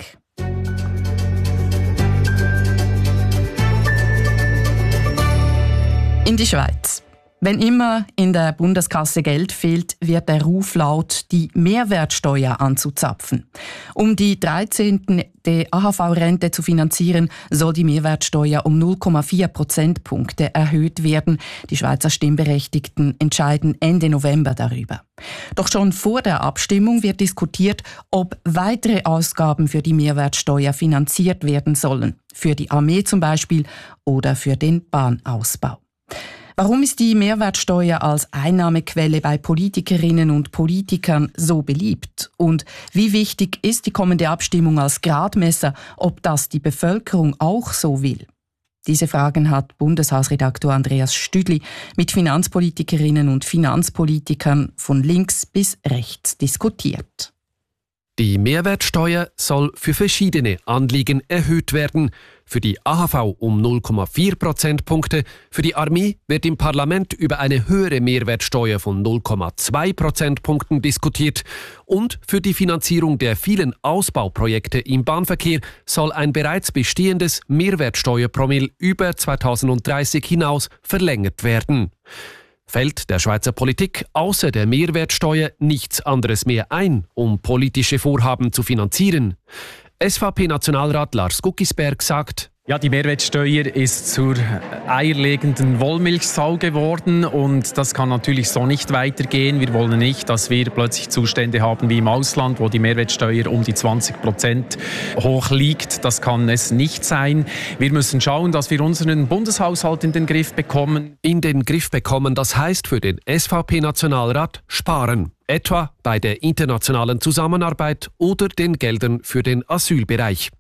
In die Schweiz. Wenn immer in der Bundeskasse Geld fehlt, wird der Ruf laut, die Mehrwertsteuer anzuzapfen. Um die dreizehnte A H V-Rente zu finanzieren, soll die Mehrwertsteuer um null Komma vier Prozentpunkte erhöht werden. Die Schweizer Stimmberechtigten entscheiden Ende November darüber. Doch schon vor der Abstimmung wird diskutiert, ob weitere Ausgaben für die Mehrwertsteuer finanziert werden sollen. Für die Armee zum Beispiel oder für den Bahnausbau. Warum ist die Mehrwertsteuer als Einnahmequelle bei Politikerinnen und Politikern so beliebt? Und wie wichtig ist die kommende Abstimmung als Gradmesser, ob das die Bevölkerung auch so will? Diese Fragen hat Bundeshausredaktor Andreas Stüdli mit Finanzpolitikerinnen und Finanzpolitikern von links bis rechts diskutiert. Die Mehrwertsteuer soll für verschiedene Anliegen erhöht werden. Für die A H V um null Komma vier Prozentpunkte. Für die Armee wird im Parlament über eine höhere Mehrwertsteuer von null Komma zwei Prozentpunkten diskutiert. Und für die Finanzierung der vielen Ausbauprojekte im Bahnverkehr soll ein bereits bestehendes Mehrwertsteuerpromille über zweitausenddreißig hinaus verlängert werden. Fällt der Schweizer Politik außer der Mehrwertsteuer nichts anderes mehr ein, um politische Vorhaben zu finanzieren? S V P-Nationalrat Lars Guggisberg sagt: Ja, die Mehrwertsteuer ist zur eierlegenden Wollmilchsau geworden und das kann natürlich so nicht weitergehen. Wir wollen nicht, dass wir plötzlich Zustände haben wie im Ausland, wo die Mehrwertsteuer um die zwanzig Prozent hoch liegt. Das kann es nicht sein. Wir müssen schauen, dass wir unseren Bundeshaushalt in den Griff bekommen. In den Griff bekommen, das heißt für den S V P-Nationalrat sparen. Etwa bei der internationalen Zusammenarbeit oder den Geldern für den Asylbereich.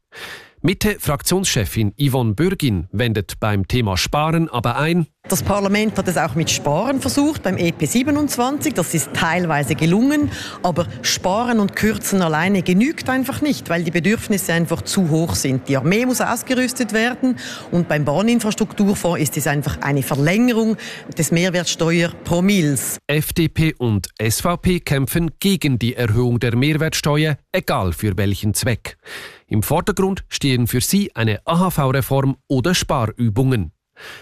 Mitte-Fraktionschefin Yvonne Bürgin wendet beim Thema Sparen aber ein: Das Parlament hat es auch mit Sparen versucht, beim E P siebenundzwanzig. Das ist teilweise gelungen. Aber Sparen und Kürzen alleine genügt einfach nicht, weil die Bedürfnisse einfach zu hoch sind. Die Armee muss ausgerüstet werden und beim Bahninfrastrukturfonds ist es einfach eine Verlängerung des Mehrwertsteuerpromilles. F D P und S V P kämpfen gegen die Erhöhung der Mehrwertsteuer, egal für welchen Zweck. Im Vordergrund stehen für sie eine A H V-Reform oder Sparübungen.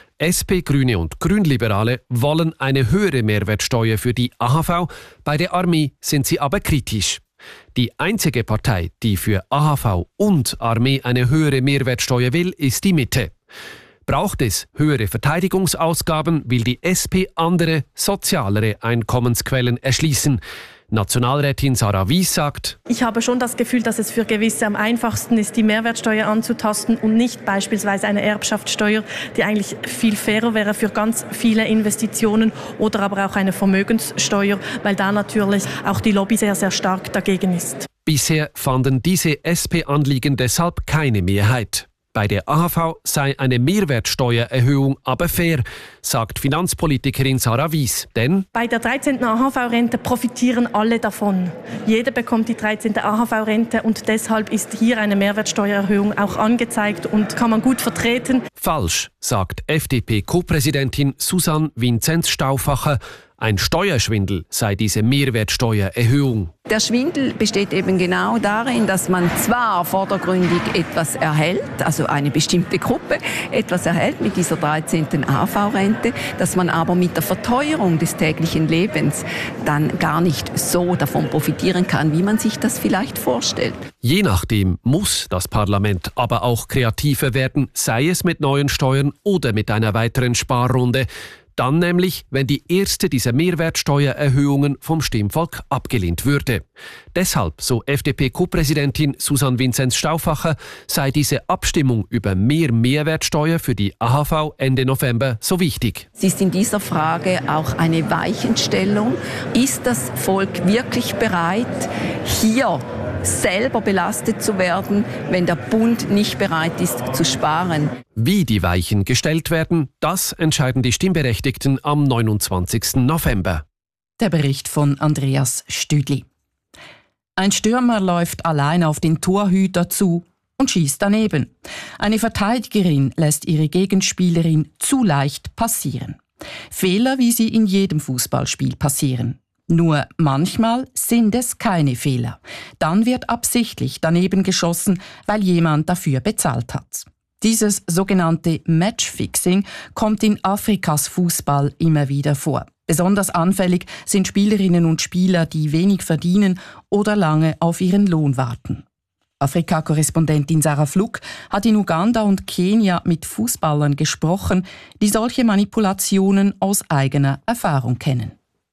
S P, Grüne und Grünliberale wollen eine höhere Mehrwertsteuer für die A H V, bei der Armee sind sie aber kritisch. Die einzige Partei, die für A H V und Armee eine höhere Mehrwertsteuer will, ist die Mitte. Braucht es höhere Verteidigungsausgaben, will die S P andere, sozialere Einkommensquellen erschließen. Nationalrätin Sarah Wies sagt: Ich habe schon das Gefühl, dass es für Gewisse am einfachsten ist, die Mehrwertsteuer anzutasten und nicht beispielsweise eine Erbschaftssteuer, die eigentlich viel fairer wäre für ganz viele Investitionen, oder aber auch eine Vermögenssteuer, weil da natürlich auch die Lobby sehr, sehr stark dagegen ist. Bisher fanden diese S P-Anliegen deshalb keine Mehrheit. Bei der A H V sei eine Mehrwertsteuererhöhung aber fair, sagt Finanzpolitikerin Sarah Wies. Denn bei der dreizehnten A H V-Rente profitieren alle davon. Jeder bekommt die dreizehnte A H V-Rente und deshalb ist hier eine Mehrwertsteuererhöhung auch angezeigt und kann man gut vertreten. Falsch, sagt F D P-Co-Präsidentin Susanne Vinzenz-Stauffacher. Ein Steuerschwindel sei diese Mehrwertsteuererhöhung. Der Schwindel besteht eben genau darin, dass man zwar vordergründig etwas erhält, also eine bestimmte Gruppe etwas erhält mit dieser dreizehnten A H V-Rente, dass man aber mit der Verteuerung des täglichen Lebens dann gar nicht so davon profitieren kann, wie man sich das vielleicht vorstellt. Je nachdem muss das Parlament aber auch kreativer werden, sei es mit neuen Steuern oder mit einer weiteren Sparrunde. Dann nämlich, wenn die erste dieser Mehrwertsteuererhöhungen vom Stimmvolk abgelehnt würde. Deshalb, so F D P-Co-Präsidentin Susanne Vinzenz-Stauffacher, sei diese Abstimmung über mehr Mehrwertsteuer für die A H V Ende November so wichtig. Es ist in dieser Frage auch eine Weichenstellung. Ist das Volk wirklich bereit, hier selber belastet zu werden, wenn der Bund nicht bereit ist zu sparen? Wie die Weichen gestellt werden, das entscheiden die Stimmberechtigten am neunundzwanzigsten November. Der Bericht von Andreas Stüdli. Ein Stürmer läuft allein auf den Torhüter zu und schießt daneben. Eine Verteidigerin lässt ihre Gegenspielerin zu leicht passieren. Fehler, wie sie in jedem Fußballspiel passieren. Nur manchmal sind es keine Fehler. Dann wird absichtlich daneben geschossen, weil jemand dafür bezahlt hat. Dieses sogenannte Matchfixing kommt in Afrikas Fußball immer wieder vor. Besonders anfällig sind Spielerinnen und Spieler, die wenig verdienen oder lange auf ihren Lohn warten. Afrika-Korrespondentin Sarah Fluck hat in Uganda und Kenia mit Fußballern gesprochen, die solche Manipulationen aus eigener Erfahrung kennen.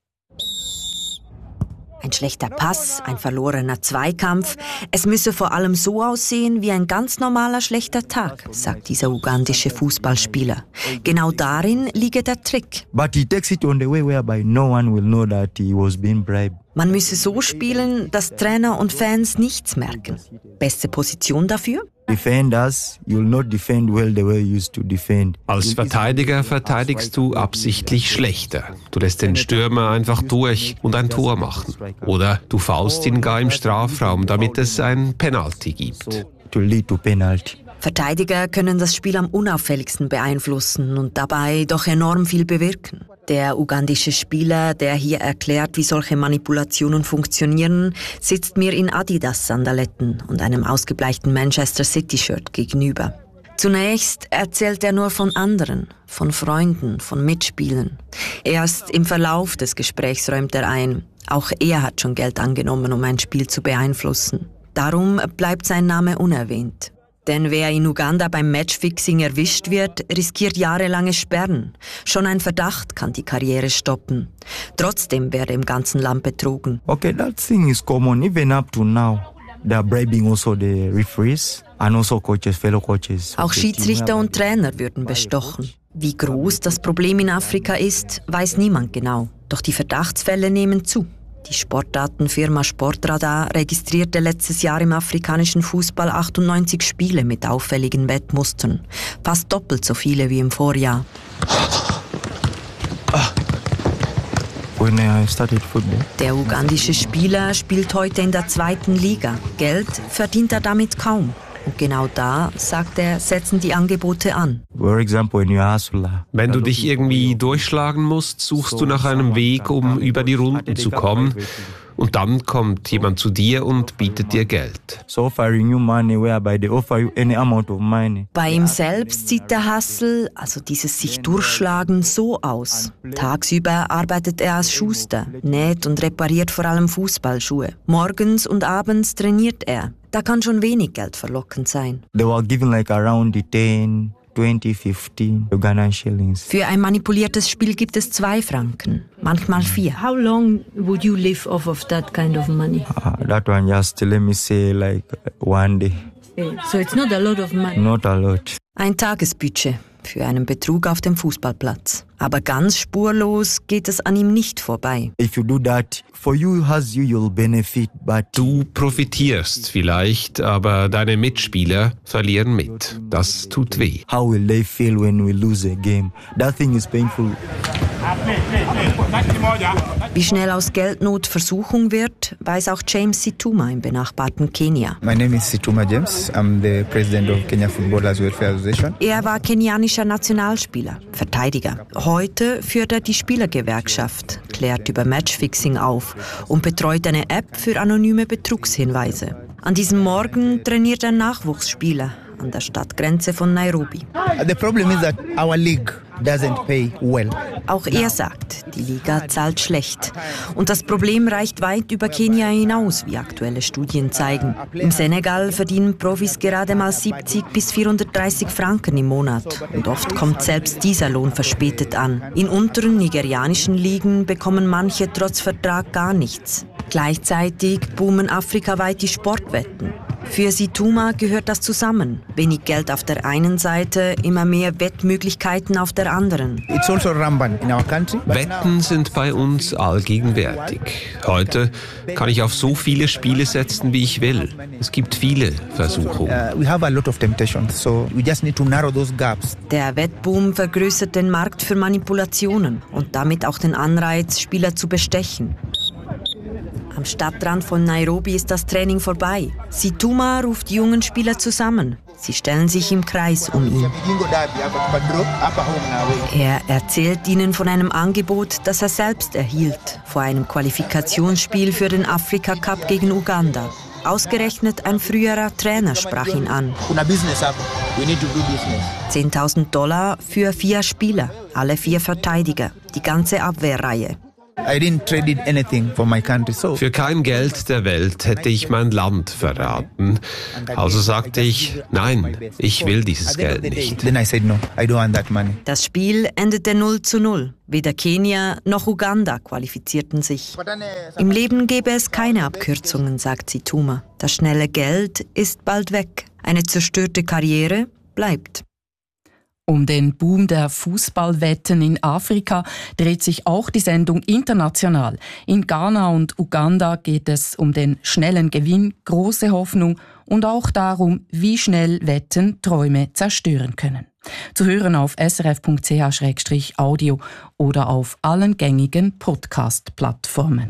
Ein schlechter Pass, ein verlorener Zweikampf. Es müsse vor allem so aussehen wie ein ganz normaler schlechter Tag, sagt dieser ugandische Fußballspieler. Genau darin liege der Trick. But he takes it on the way whereby no one will know that he was being bribed. Man müsse so spielen, dass Trainer und Fans nichts merken. Beste Position dafür? Defenders, you'll not defend well the way you used to defend. Als Verteidiger verteidigst du absichtlich schlechter. Du lässt den Stürmer einfach durch und ein Tor machen. Oder du faulst ihn gar im Strafraum, damit es ein Penalty gibt. To lead to penalty. Verteidiger können das Spiel am unauffälligsten beeinflussen und dabei doch enorm viel bewirken. Der ugandische Spieler, der hier erklärt, wie solche Manipulationen funktionieren, sitzt mir in Adidas-Sandaletten und einem ausgebleichten Manchester City-Shirt gegenüber. Zunächst erzählt er nur von anderen, von Freunden, von Mitspielern. Erst im Verlauf des Gesprächs räumt er ein, auch er hat schon Geld angenommen, um ein Spiel zu beeinflussen. Darum bleibt sein Name unerwähnt. Denn wer in Uganda beim Matchfixing erwischt wird, riskiert jahrelange Sperren. Schon ein Verdacht kann die Karriere stoppen. Trotzdem werde im ganzen Land betrogen. Okay, that thing is common even up to now. They are bribing also the referees and also coaches, fellow coaches. Auch Schiedsrichter und Trainer würden bestochen. Wie groß das Problem in Afrika ist, weiß niemand genau. Doch die Verdachtsfälle nehmen zu. Die Sportdatenfirma Sportradar registrierte letztes Jahr im afrikanischen Fußball achtundneunzig Spiele mit auffälligen Wettmustern. Fast doppelt so viele wie im Vorjahr. When I started football. Der ugandische Spieler spielt heute in der zweiten Liga. Geld verdient er damit kaum. Und genau da, sagt er, setzen die Angebote an. Wenn du dich irgendwie durchschlagen musst, suchst du nach einem Weg, um über die Runden zu kommen. Und dann kommt jemand zu dir und bietet dir Geld. Bei ihm selbst sieht der Hustle, also dieses sich durchschlagen, so aus. Tagsüber arbeitet er als Schuster, näht und repariert vor allem Fußballschuhe. Morgens und abends trainiert er. Da kann schon wenig Geld verlockend sein. They were giving like around ten, twenty, fifteen Ugandan shillings. Für ein manipuliertes Spiel gibt es zwei Franken, manchmal vier. How long would you live off of that kind of money? Uh, that one just, let me say, like one day. So it's not a lot of money. Not a lot. Ein Tagesbudget für einen Betrug auf dem Fußballplatz. Aber ganz spurlos geht es an ihm nicht vorbei. If you do that, for you as you you'll benefit, but du profitierst vielleicht, aber deine Mitspieler verlieren mit. Das tut weh. How will they feel when we lose a game? That thing is painful. Wie schnell aus Geldnot Versuchung wird, weiß auch James Situma im benachbarten Kenia. My name is Situma James. I'm the president of Kenya Footballers Welfare Association. Er war kenianischer Nationalspieler, Verteidiger. Heute führt er die Spielergewerkschaft, klärt über Matchfixing auf und betreut eine App für anonyme Betrugshinweise. An diesem Morgen trainiert er Nachwuchsspieler an der Stadtgrenze von Nairobi. The problem is that our league doesn't pay well. Auch er sagt, die Liga zahlt schlecht. Und das Problem reicht weit über Kenia hinaus, wie aktuelle Studien zeigen. Im Senegal verdienen Profis gerade mal siebzig bis vierhundertdreißig Franken im Monat. Und oft kommt selbst dieser Lohn verspätet an. In unteren nigerianischen Ligen bekommen manche trotz Vertrag gar nichts. Gleichzeitig boomen afrikaweit die Sportwetten. Für Situma gehört das zusammen. Wenig Geld auf der einen Seite, immer mehr Wettmöglichkeiten auf der anderen. It's also rampant in our country. Wetten sind bei uns allgegenwärtig. Heute kann ich auf so viele Spiele setzen, wie ich will. Es gibt viele Versuchungen. Uh, we have a lot of temptations, so we just need to narrow those gaps. Der Wettboom vergrößert den Markt für Manipulationen und damit auch den Anreiz, Spieler zu bestechen. Am Stadtrand von Nairobi ist das Training vorbei. Situma ruft die jungen Spieler zusammen. Sie stellen sich im Kreis um ihn. Er erzählt ihnen von einem Angebot, das er selbst erhielt, vor einem Qualifikationsspiel für den Afrika Cup gegen Uganda. Ausgerechnet ein früherer Trainer sprach ihn an. zehntausend Dollar für vier Spieler, alle vier Verteidiger, die ganze Abwehrreihe. I didn't trade anything for my country, so. Für kein Geld der Welt hätte ich mein Land verraten. Also sagte ich, nein, ich will dieses Geld nicht. Then I said no, I don't want that money. Das Spiel endete null zu null. Weder Kenia noch Uganda qualifizierten sich. Im Leben gäbe es keine Abkürzungen, sagt Situma. Das schnelle Geld ist bald weg. Eine zerstörte Karriere bleibt. Um den Boom der Fußballwetten in Afrika dreht sich auch die Sendung international. In Ghana und Uganda geht es um den schnellen Gewinn, große Hoffnung und auch darum, wie schnell Wetten Träume zerstören können. Zu hören auf s r f punkt c h slash audio oder auf allen gängigen Podcast-Plattformen.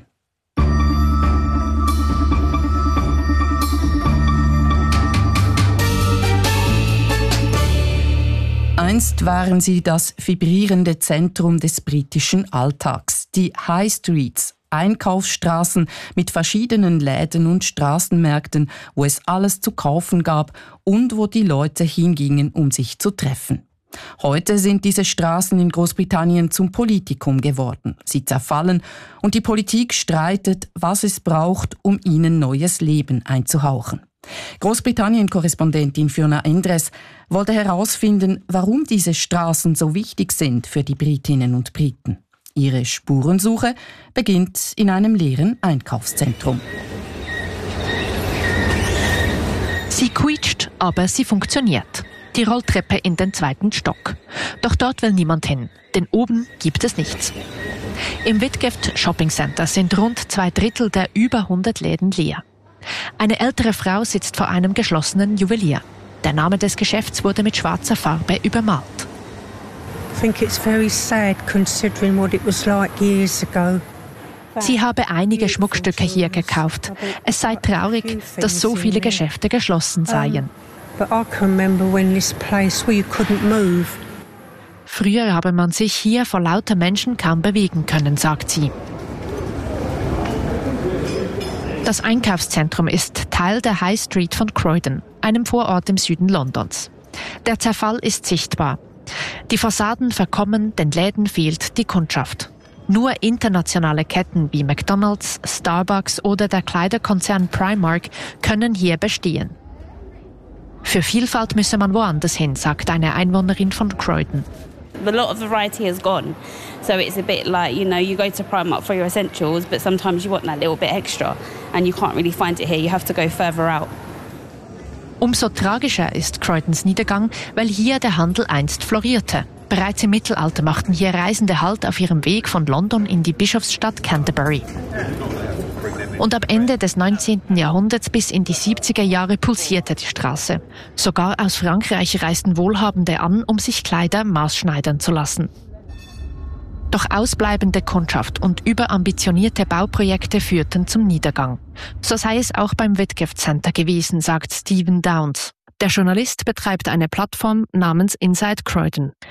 Einst waren sie das vibrierende Zentrum des britischen Alltags. Die High Streets, Einkaufsstraßen mit verschiedenen Läden und Straßenmärkten, wo es alles zu kaufen gab und wo die Leute hingingen, um sich zu treffen. Heute sind diese Straßen in Großbritannien zum Politikum geworden. Sie zerfallen und die Politik streitet, was es braucht, um ihnen neues Leben einzuhauchen. Großbritannien-Korrespondentin Fiona Endres wollte herausfinden, warum diese Straßen so wichtig sind für die Britinnen und Briten. Ihre Spurensuche beginnt in einem leeren Einkaufszentrum. Sie quietscht, aber sie funktioniert. Die Rolltreppe in den zweiten Stock. Doch dort will niemand hin, denn oben gibt es nichts. Im Whitgift Shopping Center sind rund zwei Drittel der über hundert Läden leer. Eine ältere Frau sitzt vor einem geschlossenen Juwelier. Der Name des Geschäfts wurde mit schwarzer Farbe übermalt. I think it's very sad considering what it was like years ago. Sie habe einige Schmuckstücke hier gekauft. Es sei traurig, dass so viele Geschäfte geschlossen seien. But I can remember when this place where you couldn't move. Früher habe man sich hier vor lauter Menschen kaum bewegen können, sagt sie. Das Einkaufszentrum ist Teil der High Street von Croydon, einem Vorort im Süden Londons. Der Zerfall ist sichtbar. Die Fassaden verkommen, den Läden fehlt die Kundschaft. Nur internationale Ketten wie McDonald's, Starbucks oder der Kleiderkonzern Primark können hier bestehen. Für Vielfalt müsse man woanders hin, sagt eine Einwohnerin von Croydon. A lot of variety has gone, so it's a bit like, you know, you go to Primark for your essentials, but sometimes you want that little bit extra and you can't really find it here, you have to go further out. Umso tragischer ist Croydons Niedergang, weil hier der Handel einst florierte. Bereits im Mittelalter machten hier Reisende Halt auf ihrem Weg von London in die Bischofsstadt Canterbury. Und ab Ende des neunzehnten Jahrhunderts bis in die siebziger Jahre pulsierte die Straße. Sogar aus Frankreich reisten Wohlhabende an, um sich Kleider maßschneidern zu lassen. Doch ausbleibende Kundschaft und überambitionierte Bauprojekte führten zum Niedergang. So sei es auch beim Whitgift Center gewesen, sagt Stephen Downs. Der Journalist betreibt eine Plattform namens Inside Croydon.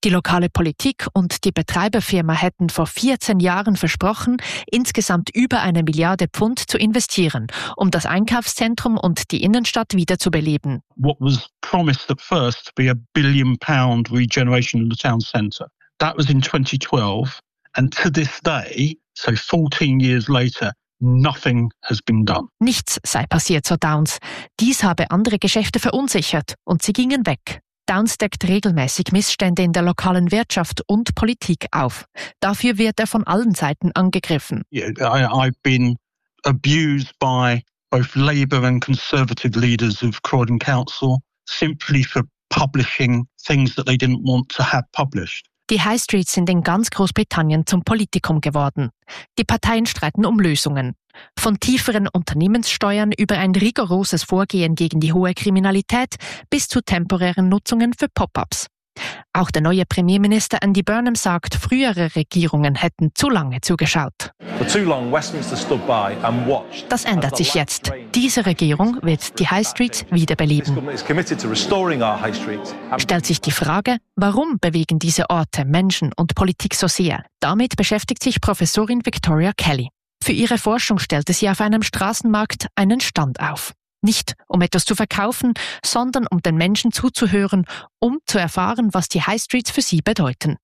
Die lokale Politik und die Betreiberfirma hätten vor vierzehn Jahren versprochen, insgesamt über eine Milliarde Pfund zu investieren, um das Einkaufszentrum und die Innenstadt wieder zu beleben. What was promised at first to be a billion pound regeneration of the town centre. That was in twenty twelve, and to this day, so fourteen years later, nothing has been done. Nichts sei passiert, so Downs. Dies habe andere Geschäfte verunsichert und sie gingen weg. Downs deckt regelmäßig Missstände in der lokalen Wirtschaft und Politik auf. Dafür wird er von allen Seiten angegriffen. Yeah, I, I've been abused by both Labour and Conservative leaders of Croydon Council simply for publishing things that they didn't want to have published. Die High Streets sind in ganz Großbritannien zum Politikum geworden. Die Parteien streiten um Lösungen. Von tieferen Unternehmenssteuern über ein rigoroses Vorgehen gegen die hohe Kriminalität bis zu temporären Nutzungen für Pop-ups. Auch der neue Premierminister Andy Burnham sagt, frühere Regierungen hätten zu lange zugeschaut. Das ändert sich jetzt. Diese Regierung wird die High Streets wiederbeleben. Stellt sich die Frage, warum bewegen diese Orte Menschen und Politik so sehr? Damit beschäftigt sich Professorin Victoria Kelly. Für ihre Forschung stellte sie auf einem Straßenmarkt einen Stand auf. Nicht um etwas zu verkaufen, sondern um den Menschen zuzuhören, um zu erfahren, was die High Streets für sie bedeuten.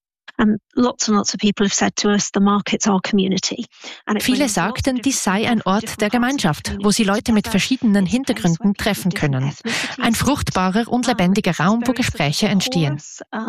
Viele sagten, dies sei ein Ort der Gemeinschaft, wo sie Leute mit verschiedenen Hintergründen treffen können. Ein fruchtbarer und lebendiger Raum, wo Gespräche entstehen.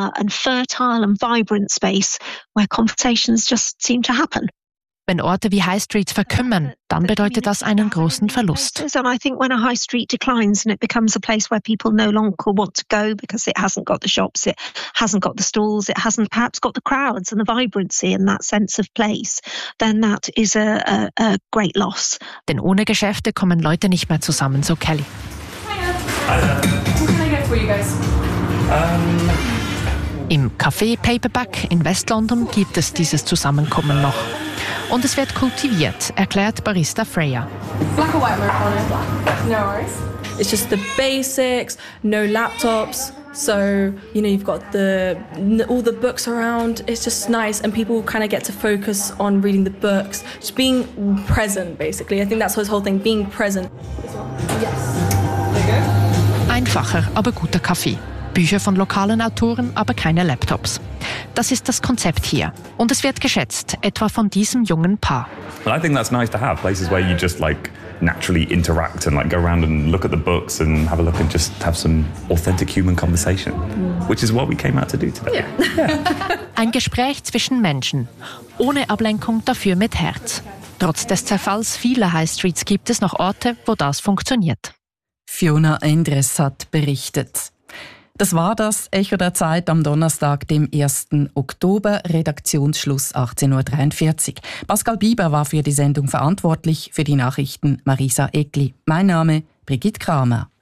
Wenn Orte wie High Streets verkümmern, dann bedeutet das einen großen Verlust. And I think when a high street declines and it becomes a place where people no longer want to go because it hasn't got the shops, it hasn't got the stalls, it hasn't perhaps got the crowds and the vibrancy and that sense of place, then that is a, a, a great loss. Denn ohne Geschäfte kommen Leute nicht mehr zusammen, so Kelly. What can I get for you guys? Um. Im Café Paperback in West-London gibt es dieses Zusammenkommen noch. Und es wird kultiviert, erklärt Barista Freya. Black or white Americano? Black. No worries. It's just the basics, no laptops. So, you know, you've got the all the books around. It's just nice and people kind of get to focus on reading the books. Just being present, basically. I think that's the whole thing, being present. Yes. There you go. Einfacher, aber guter Kaffee. Bücher von lokalen Autoren, aber keine Laptops. Das ist das Konzept hier. Und es wird geschätzt, etwa von diesem jungen Paar. Well, I think that's nice to have, places where you just like naturally interact and like go around and look at the books and have a look and just have some authentic human conversation, which is what we came out to do today. Yeah. Ein Gespräch zwischen Menschen, ohne Ablenkung, dafür mit Herz. Trotz des Zerfalls vieler High Streets gibt es noch Orte, wo das funktioniert. Fiona Endres hat berichtet. Das war das Echo der Zeit am Donnerstag, dem ersten Oktober, Redaktionsschluss achtzehn Uhr dreiundvierzig. Pascal Bieber war für die Sendung verantwortlich, für die Nachrichten Marisa Eckli. Mein Name Brigitte Kramer.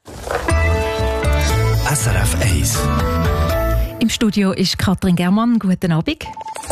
S R F eins. Im Studio ist Katrin Germann. Guten Abend.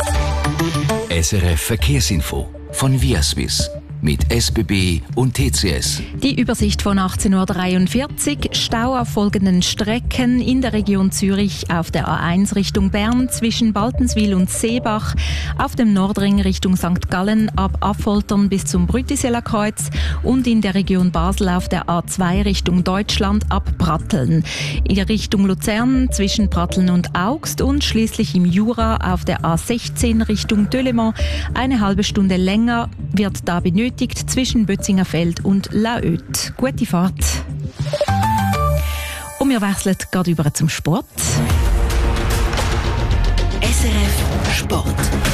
S R F Verkehrsinfo von Viaswiss. Mit S B B und T C S. Die Übersicht von achtzehn Uhr dreiundvierzig. Stau auf folgenden Strecken in der Region Zürich auf der A eins Richtung Bern zwischen Baltenswil und Seebach, auf dem Nordring Richtung Sankt Gallen ab Affoltern bis zum Brütiseler Kreuz und in der Region Basel auf der A zwei Richtung Deutschland ab Pratteln. In der Richtung Luzern zwischen Pratteln und Augst und schließlich im Jura auf der A sechzehn Richtung Delémont. Eine halbe Stunde länger wird da benötigt zwischen Bötzingerfeld und Laöt. Gute Fahrt. Und wir wechseln gerade über zum Sport. S R F Sport.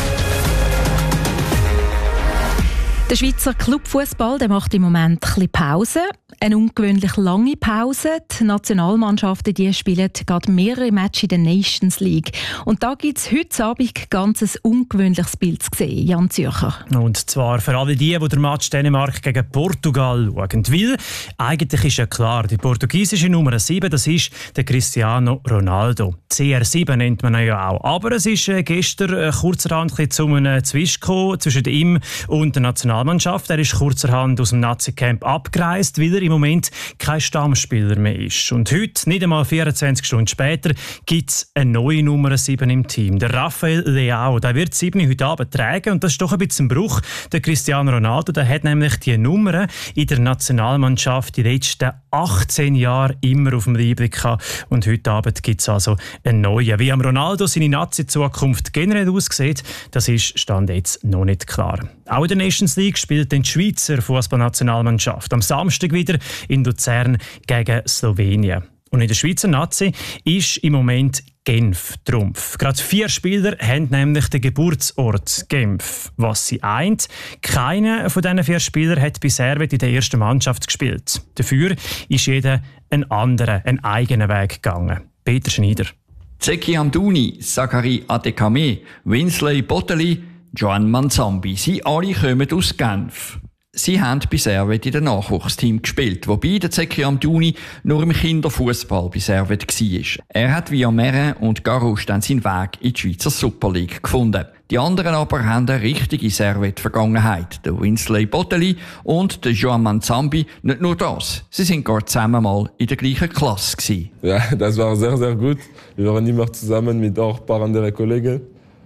Der Schweizer Clubfußball, der macht im Moment ein bisschen Pause. Eine ungewöhnlich lange Pause. Die Nationalmannschaften die spielen gerade mehrere Matches in der Nations League. Und da gibt es heute Abend ganz ein ungewöhnliches Bild zu sehen. Jan Zürcher. Und zwar für alle die, die den Match Dänemark gegen Portugal schauen. Weil eigentlich ist ja klar, die portugiesische Nummer sieben, das ist der Cristiano Ronaldo. C R sieben nennt man ihn ja auch. Aber es ist äh, gestern äh, kurzerhand zu einem Zwisch gekommen zwischen ihm und der Nationalmannschaft Nationalmannschaft. Er ist kurzerhand aus dem Nazi-Camp abgereist, weil er im Moment kein Stammspieler mehr ist. Und heute, nicht einmal vierundzwanzig Stunden später, gibt es eine neue Nummer sieben im Team. Der Rafael Leao. Der wird sieben heute Abend tragen. Und das ist doch ein bisschen ein Bruch. Der Cristiano Ronaldo, der hat nämlich die Nummer in der Nationalmannschaft die letzten achtzehn Jahre immer auf dem Liebling gehabt. Und heute Abend gibt es also einen neuen. Wie am Ronaldo seine Nazi-Zukunft generell aussieht, das ist Stand jetzt noch nicht klar. Auch in der Nations League spielt die Schweizer Fußballnationalmannschaft am Samstag wieder in Luzern gegen Slowenien. Und in der Schweizer Nazi ist im Moment Genf Trumpf. Gerade vier Spieler haben nämlich den Geburtsort Genf. Was sie eint, keiner von diesen vier Spielern hat bisher in der ersten Mannschaft gespielt. Dafür ist jeder einen anderen, einen eigenen Weg gegangen. Peter Schneider. Zeki Amdouni, Zachary Adekame, Winsley Botteli, Joan Manzambi, sie alle kommen aus Genf. Sie haben bisher in dem Nachwuchsteam gespielt, wobei der Zeki Amdouni nur im Kinderfußball bisher war. Er hat via Meren und Garus dann seinen Weg in die Schweizer Super League gefunden. Die anderen aber haben eine richtige Servet-Vergangenheit. Der Winsley Botteli und der Joan Manzambi. Nicht nur das, sie sind gar zusammen mal in der gleichen Klasse gewesen. Ja, das war sehr, sehr gut. Wir waren immer zusammen mit auch ein paar anderen Kollegen.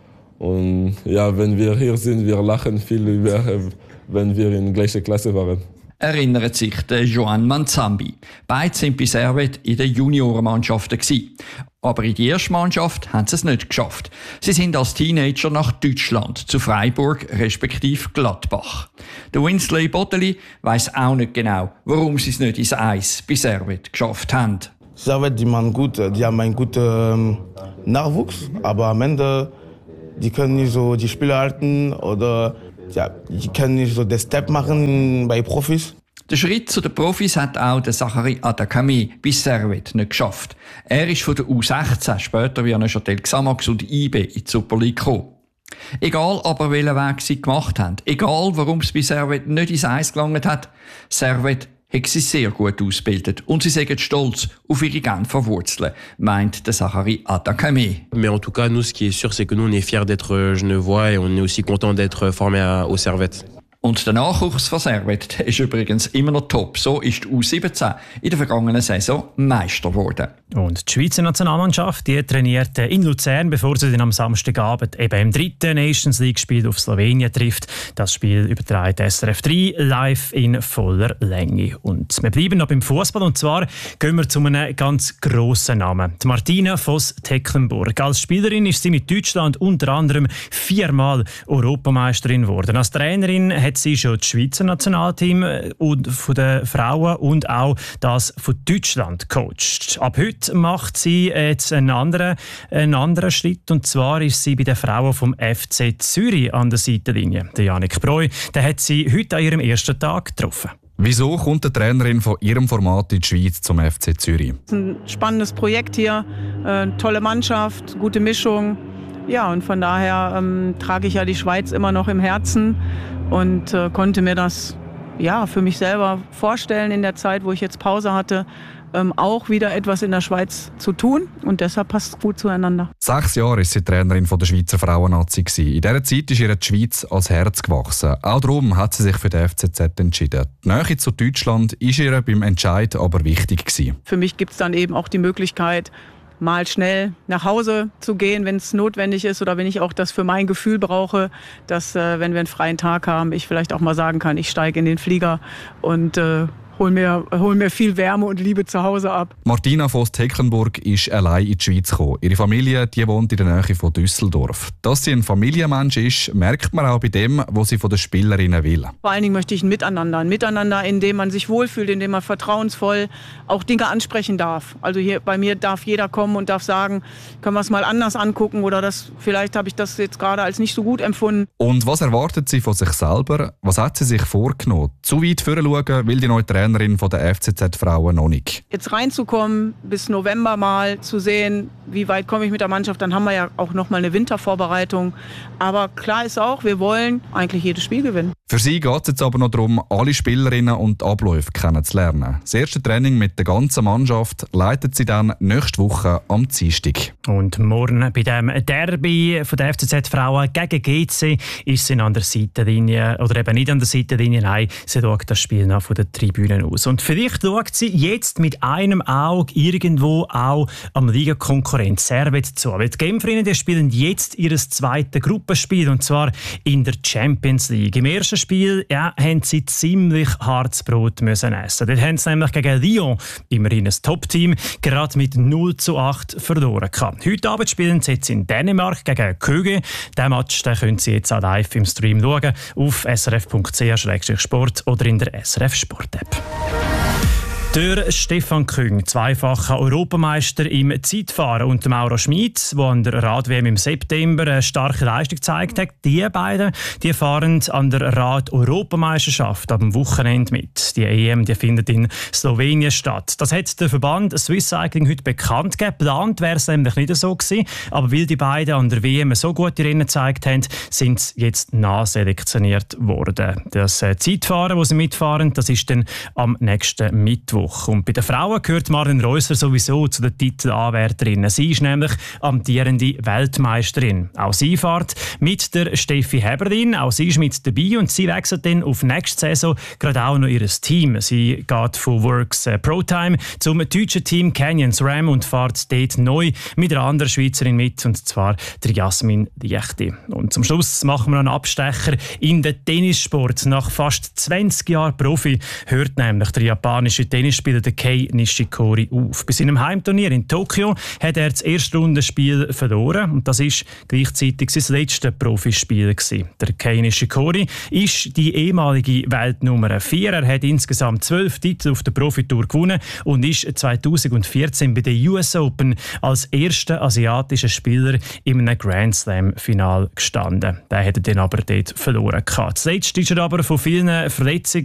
Und ja, wenn wir hier sind, wir lachen viel über, wenn wir in der gleichen Klasse waren. Erinnert sich der Joan Manzambi. Beide sind bei Servet in den Juniorenmannschaften gewesen. Aber in die erste Mannschaft haben sie es nicht geschafft. Sie sind als Teenager nach Deutschland, zu Freiburg respektive Gladbach. Der Winsley Botteli weiss auch nicht genau, warum sie es nicht ins Eis bei Servet geschafft haben. Servet, die machen gut, die haben einen guten ähm, Nachwuchs, aber am Ende die können nicht so die Spiele halten oder ja, die können nicht so den Step machen bei Profis. Der Schritt zu den Profis hat auch der Zachary Adekame bei Servet nicht geschafft. Er ist von der U sechzehn später wie Neuchâtel Xamax und I B in die Super League gekommen. Egal aber welchen Weg sie gemacht haben, egal warum es bei Servet nicht ins Eis gelangt hat, Servet hat sie sehr gut ausgebildet und sie sind stolz auf ihre Genfer Wurzeln, meint der Zachary Adekame. Mais en tout cas, nous, ce qui est sûr, c'est que nous, on est fiers d'être Genevois et on est aussi content d'être formés au Servette. Und der Nachwuchs von Servet ist übrigens immer noch top. So ist die U siebzehn in der vergangenen Saison Meister geworden. Und die Schweizer Nationalmannschaft die trainiert in Luzern, bevor sie dann am Samstagabend eben im dritten Nations League-Spiel auf Slowenien trifft. Das Spiel überträgt S R F drei live in voller Länge. Und wir bleiben noch beim Fußball und zwar gehen wir zu einem ganz grossen Namen. Die Martina Voss-Tecklenburg. Als Spielerin ist sie mit Deutschland unter anderem viermal Europameisterin geworden. Als Trainerin hat sie schon das Schweizer Nationalteam und von den Frauen und auch das von Deutschland coacht. Ab heute macht sie jetzt einen anderen, einen anderen Schritt und zwar ist sie bei den Frauen vom F C Zürich an der Seitenlinie. Der Janik Breu, der hat sie heute an ihrem ersten Tag getroffen. Wieso kommt die Trainerin von ihrem Format in die Schweiz zum F C Zürich? Es ist ein spannendes Projekt hier, eine tolle Mannschaft, gute Mischung. Ja, und von daher ähm, trage ich ja die Schweiz immer noch im Herzen und äh, konnte mir das ja, für mich selber vorstellen in der Zeit, wo ich jetzt Pause hatte, ähm, auch wieder etwas in der Schweiz zu tun. Und deshalb passt es gut zueinander. Sechs Jahre war sie Trainerin von der Schweizer Frauennazi. In dieser Zeit ist ihr die Schweiz als Herz gewachsen. Auch darum hat sie sich für den F C Z entschieden. Die Nähe zu Deutschland war ihr beim Entscheid aber wichtig gewesen. Für mich gibt es dann eben auch die Möglichkeit, mal schnell nach Hause zu gehen, wenn es notwendig ist oder wenn ich auch das für mein Gefühl brauche, dass, äh, wenn wir einen freien Tag haben, ich vielleicht auch mal sagen kann, ich steige in den Flieger und äh, hol mir, hol mir viel Wärme und Liebe zu Hause ab. Martina Voss-Tecklenburg ist allein in die Schweiz gekommen. Ihre Familie die wohnt in der Nähe von Düsseldorf. Dass sie ein Familienmensch ist, merkt man auch bei dem, was sie von den Spielerinnen will. Vor allen Dingen möchte ich ein Miteinander. Ein Miteinander, in dem man sich wohlfühlt, in dem man vertrauensvoll auch Dinge ansprechen darf. Also hier bei mir darf jeder kommen und darf sagen, können wir es mal anders angucken oder das, vielleicht habe ich das jetzt gerade als nicht so gut empfunden. Und was erwartet sie von sich selber? Was hat sie sich vorgenommen? Zu weit vorschauen will die neue Trainerin Trainerin von der F C Z-Frauen noch nicht. Jetzt reinzukommen, bis November mal zu sehen, wie weit komme ich mit der Mannschaft, dann haben wir ja auch noch mal eine Wintervorbereitung. Aber klar ist auch, wir wollen eigentlich jedes Spiel gewinnen. Für sie geht es jetzt aber noch darum, alle Spielerinnen und Abläufe kennenzulernen. Das erste Training mit der ganzen Mannschaft leitet sie dann nächste Woche am Dienstag. Und morgen bei dem Derby von der F C Z-Frauen gegen G C ist sie an der Seitenlinie, oder eben nicht an der Seitenlinie, nein, sie schaut das Spiel noch von der Tribüne aus. Und vielleicht schaut sie jetzt mit einem Auge irgendwo auch am Liga-Konkurrent Servet zu. Weil die Genferinnen, die spielen jetzt ihr zweites Gruppenspiel, und zwar in der Champions League. Im ersten Spiel ja, haben sie ziemlich hartes Brot müssen essen. Dort haben sie nämlich gegen Lyon, immerhin ein Top-Team, gerade mit null zu acht verloren gehabt. Heute Abend spielen sie jetzt in Dänemark gegen Køge. Diesen Match den können Sie jetzt auch live im Stream schauen, auf s r f punkt c h slash sport oder in der S R F Sport-App. Der Stefan Küng, zweifacher Europameister im Zeitfahren, und Mauro Schmid, der an der Rad-W M im September eine starke Leistung gezeigt hat, die beiden die fahren an der Rad-Europameisterschaft am Wochenende mit. Die E M die findet in Slowenien statt. Das hat der Verband Swiss Cycling heute bekannt gegeben. Geplant wäre es nämlich nicht so gewesen, aber weil die beiden an der W M so gute Rennen gezeigt haben, sind sie jetzt nachselektioniert worden. Das Zeitfahren, das sie mitfahren, das ist dann am nächsten Mittwoch. Und bei den Frauen gehört Marlen Reusser sowieso zu den Titelanwärterinnen. Sie ist nämlich amtierende Weltmeisterin. Auch sie fährt mit der Steffi Heberlin. Auch sie ist mit dabei und sie wechselt dann auf nächste Saison gerade auch noch ihr Team. Sie geht von Works äh, ProTime zum deutschen Team Canyons Ram und fährt dort neu mit einer anderen Schweizerin mit, und zwar der Jasmin Liechti. Und zum Schluss machen wir noch einen Abstecher in den Tennissport. Nach fast zwanzig Jahren Profi hört nämlich der japanische Tennisspieler der Kei Nishikori auf. Bei seinem Heimturnier in Tokio hat er das erste Rundenspiel verloren, und das ist gleichzeitig sein letztes Profispiel gewesen. Der Kei Nishikori ist die ehemalige Weltnummer vier. Er hat insgesamt zwölf Titel auf der Profitour gewonnen und ist zweitausendvierzehn bei den U S Open als erster asiatischer Spieler in einem Grand Slam-Final gestanden. Der hat er dann aber dort verloren gehabt. Zuletzt ist er aber von vielen Verletzungen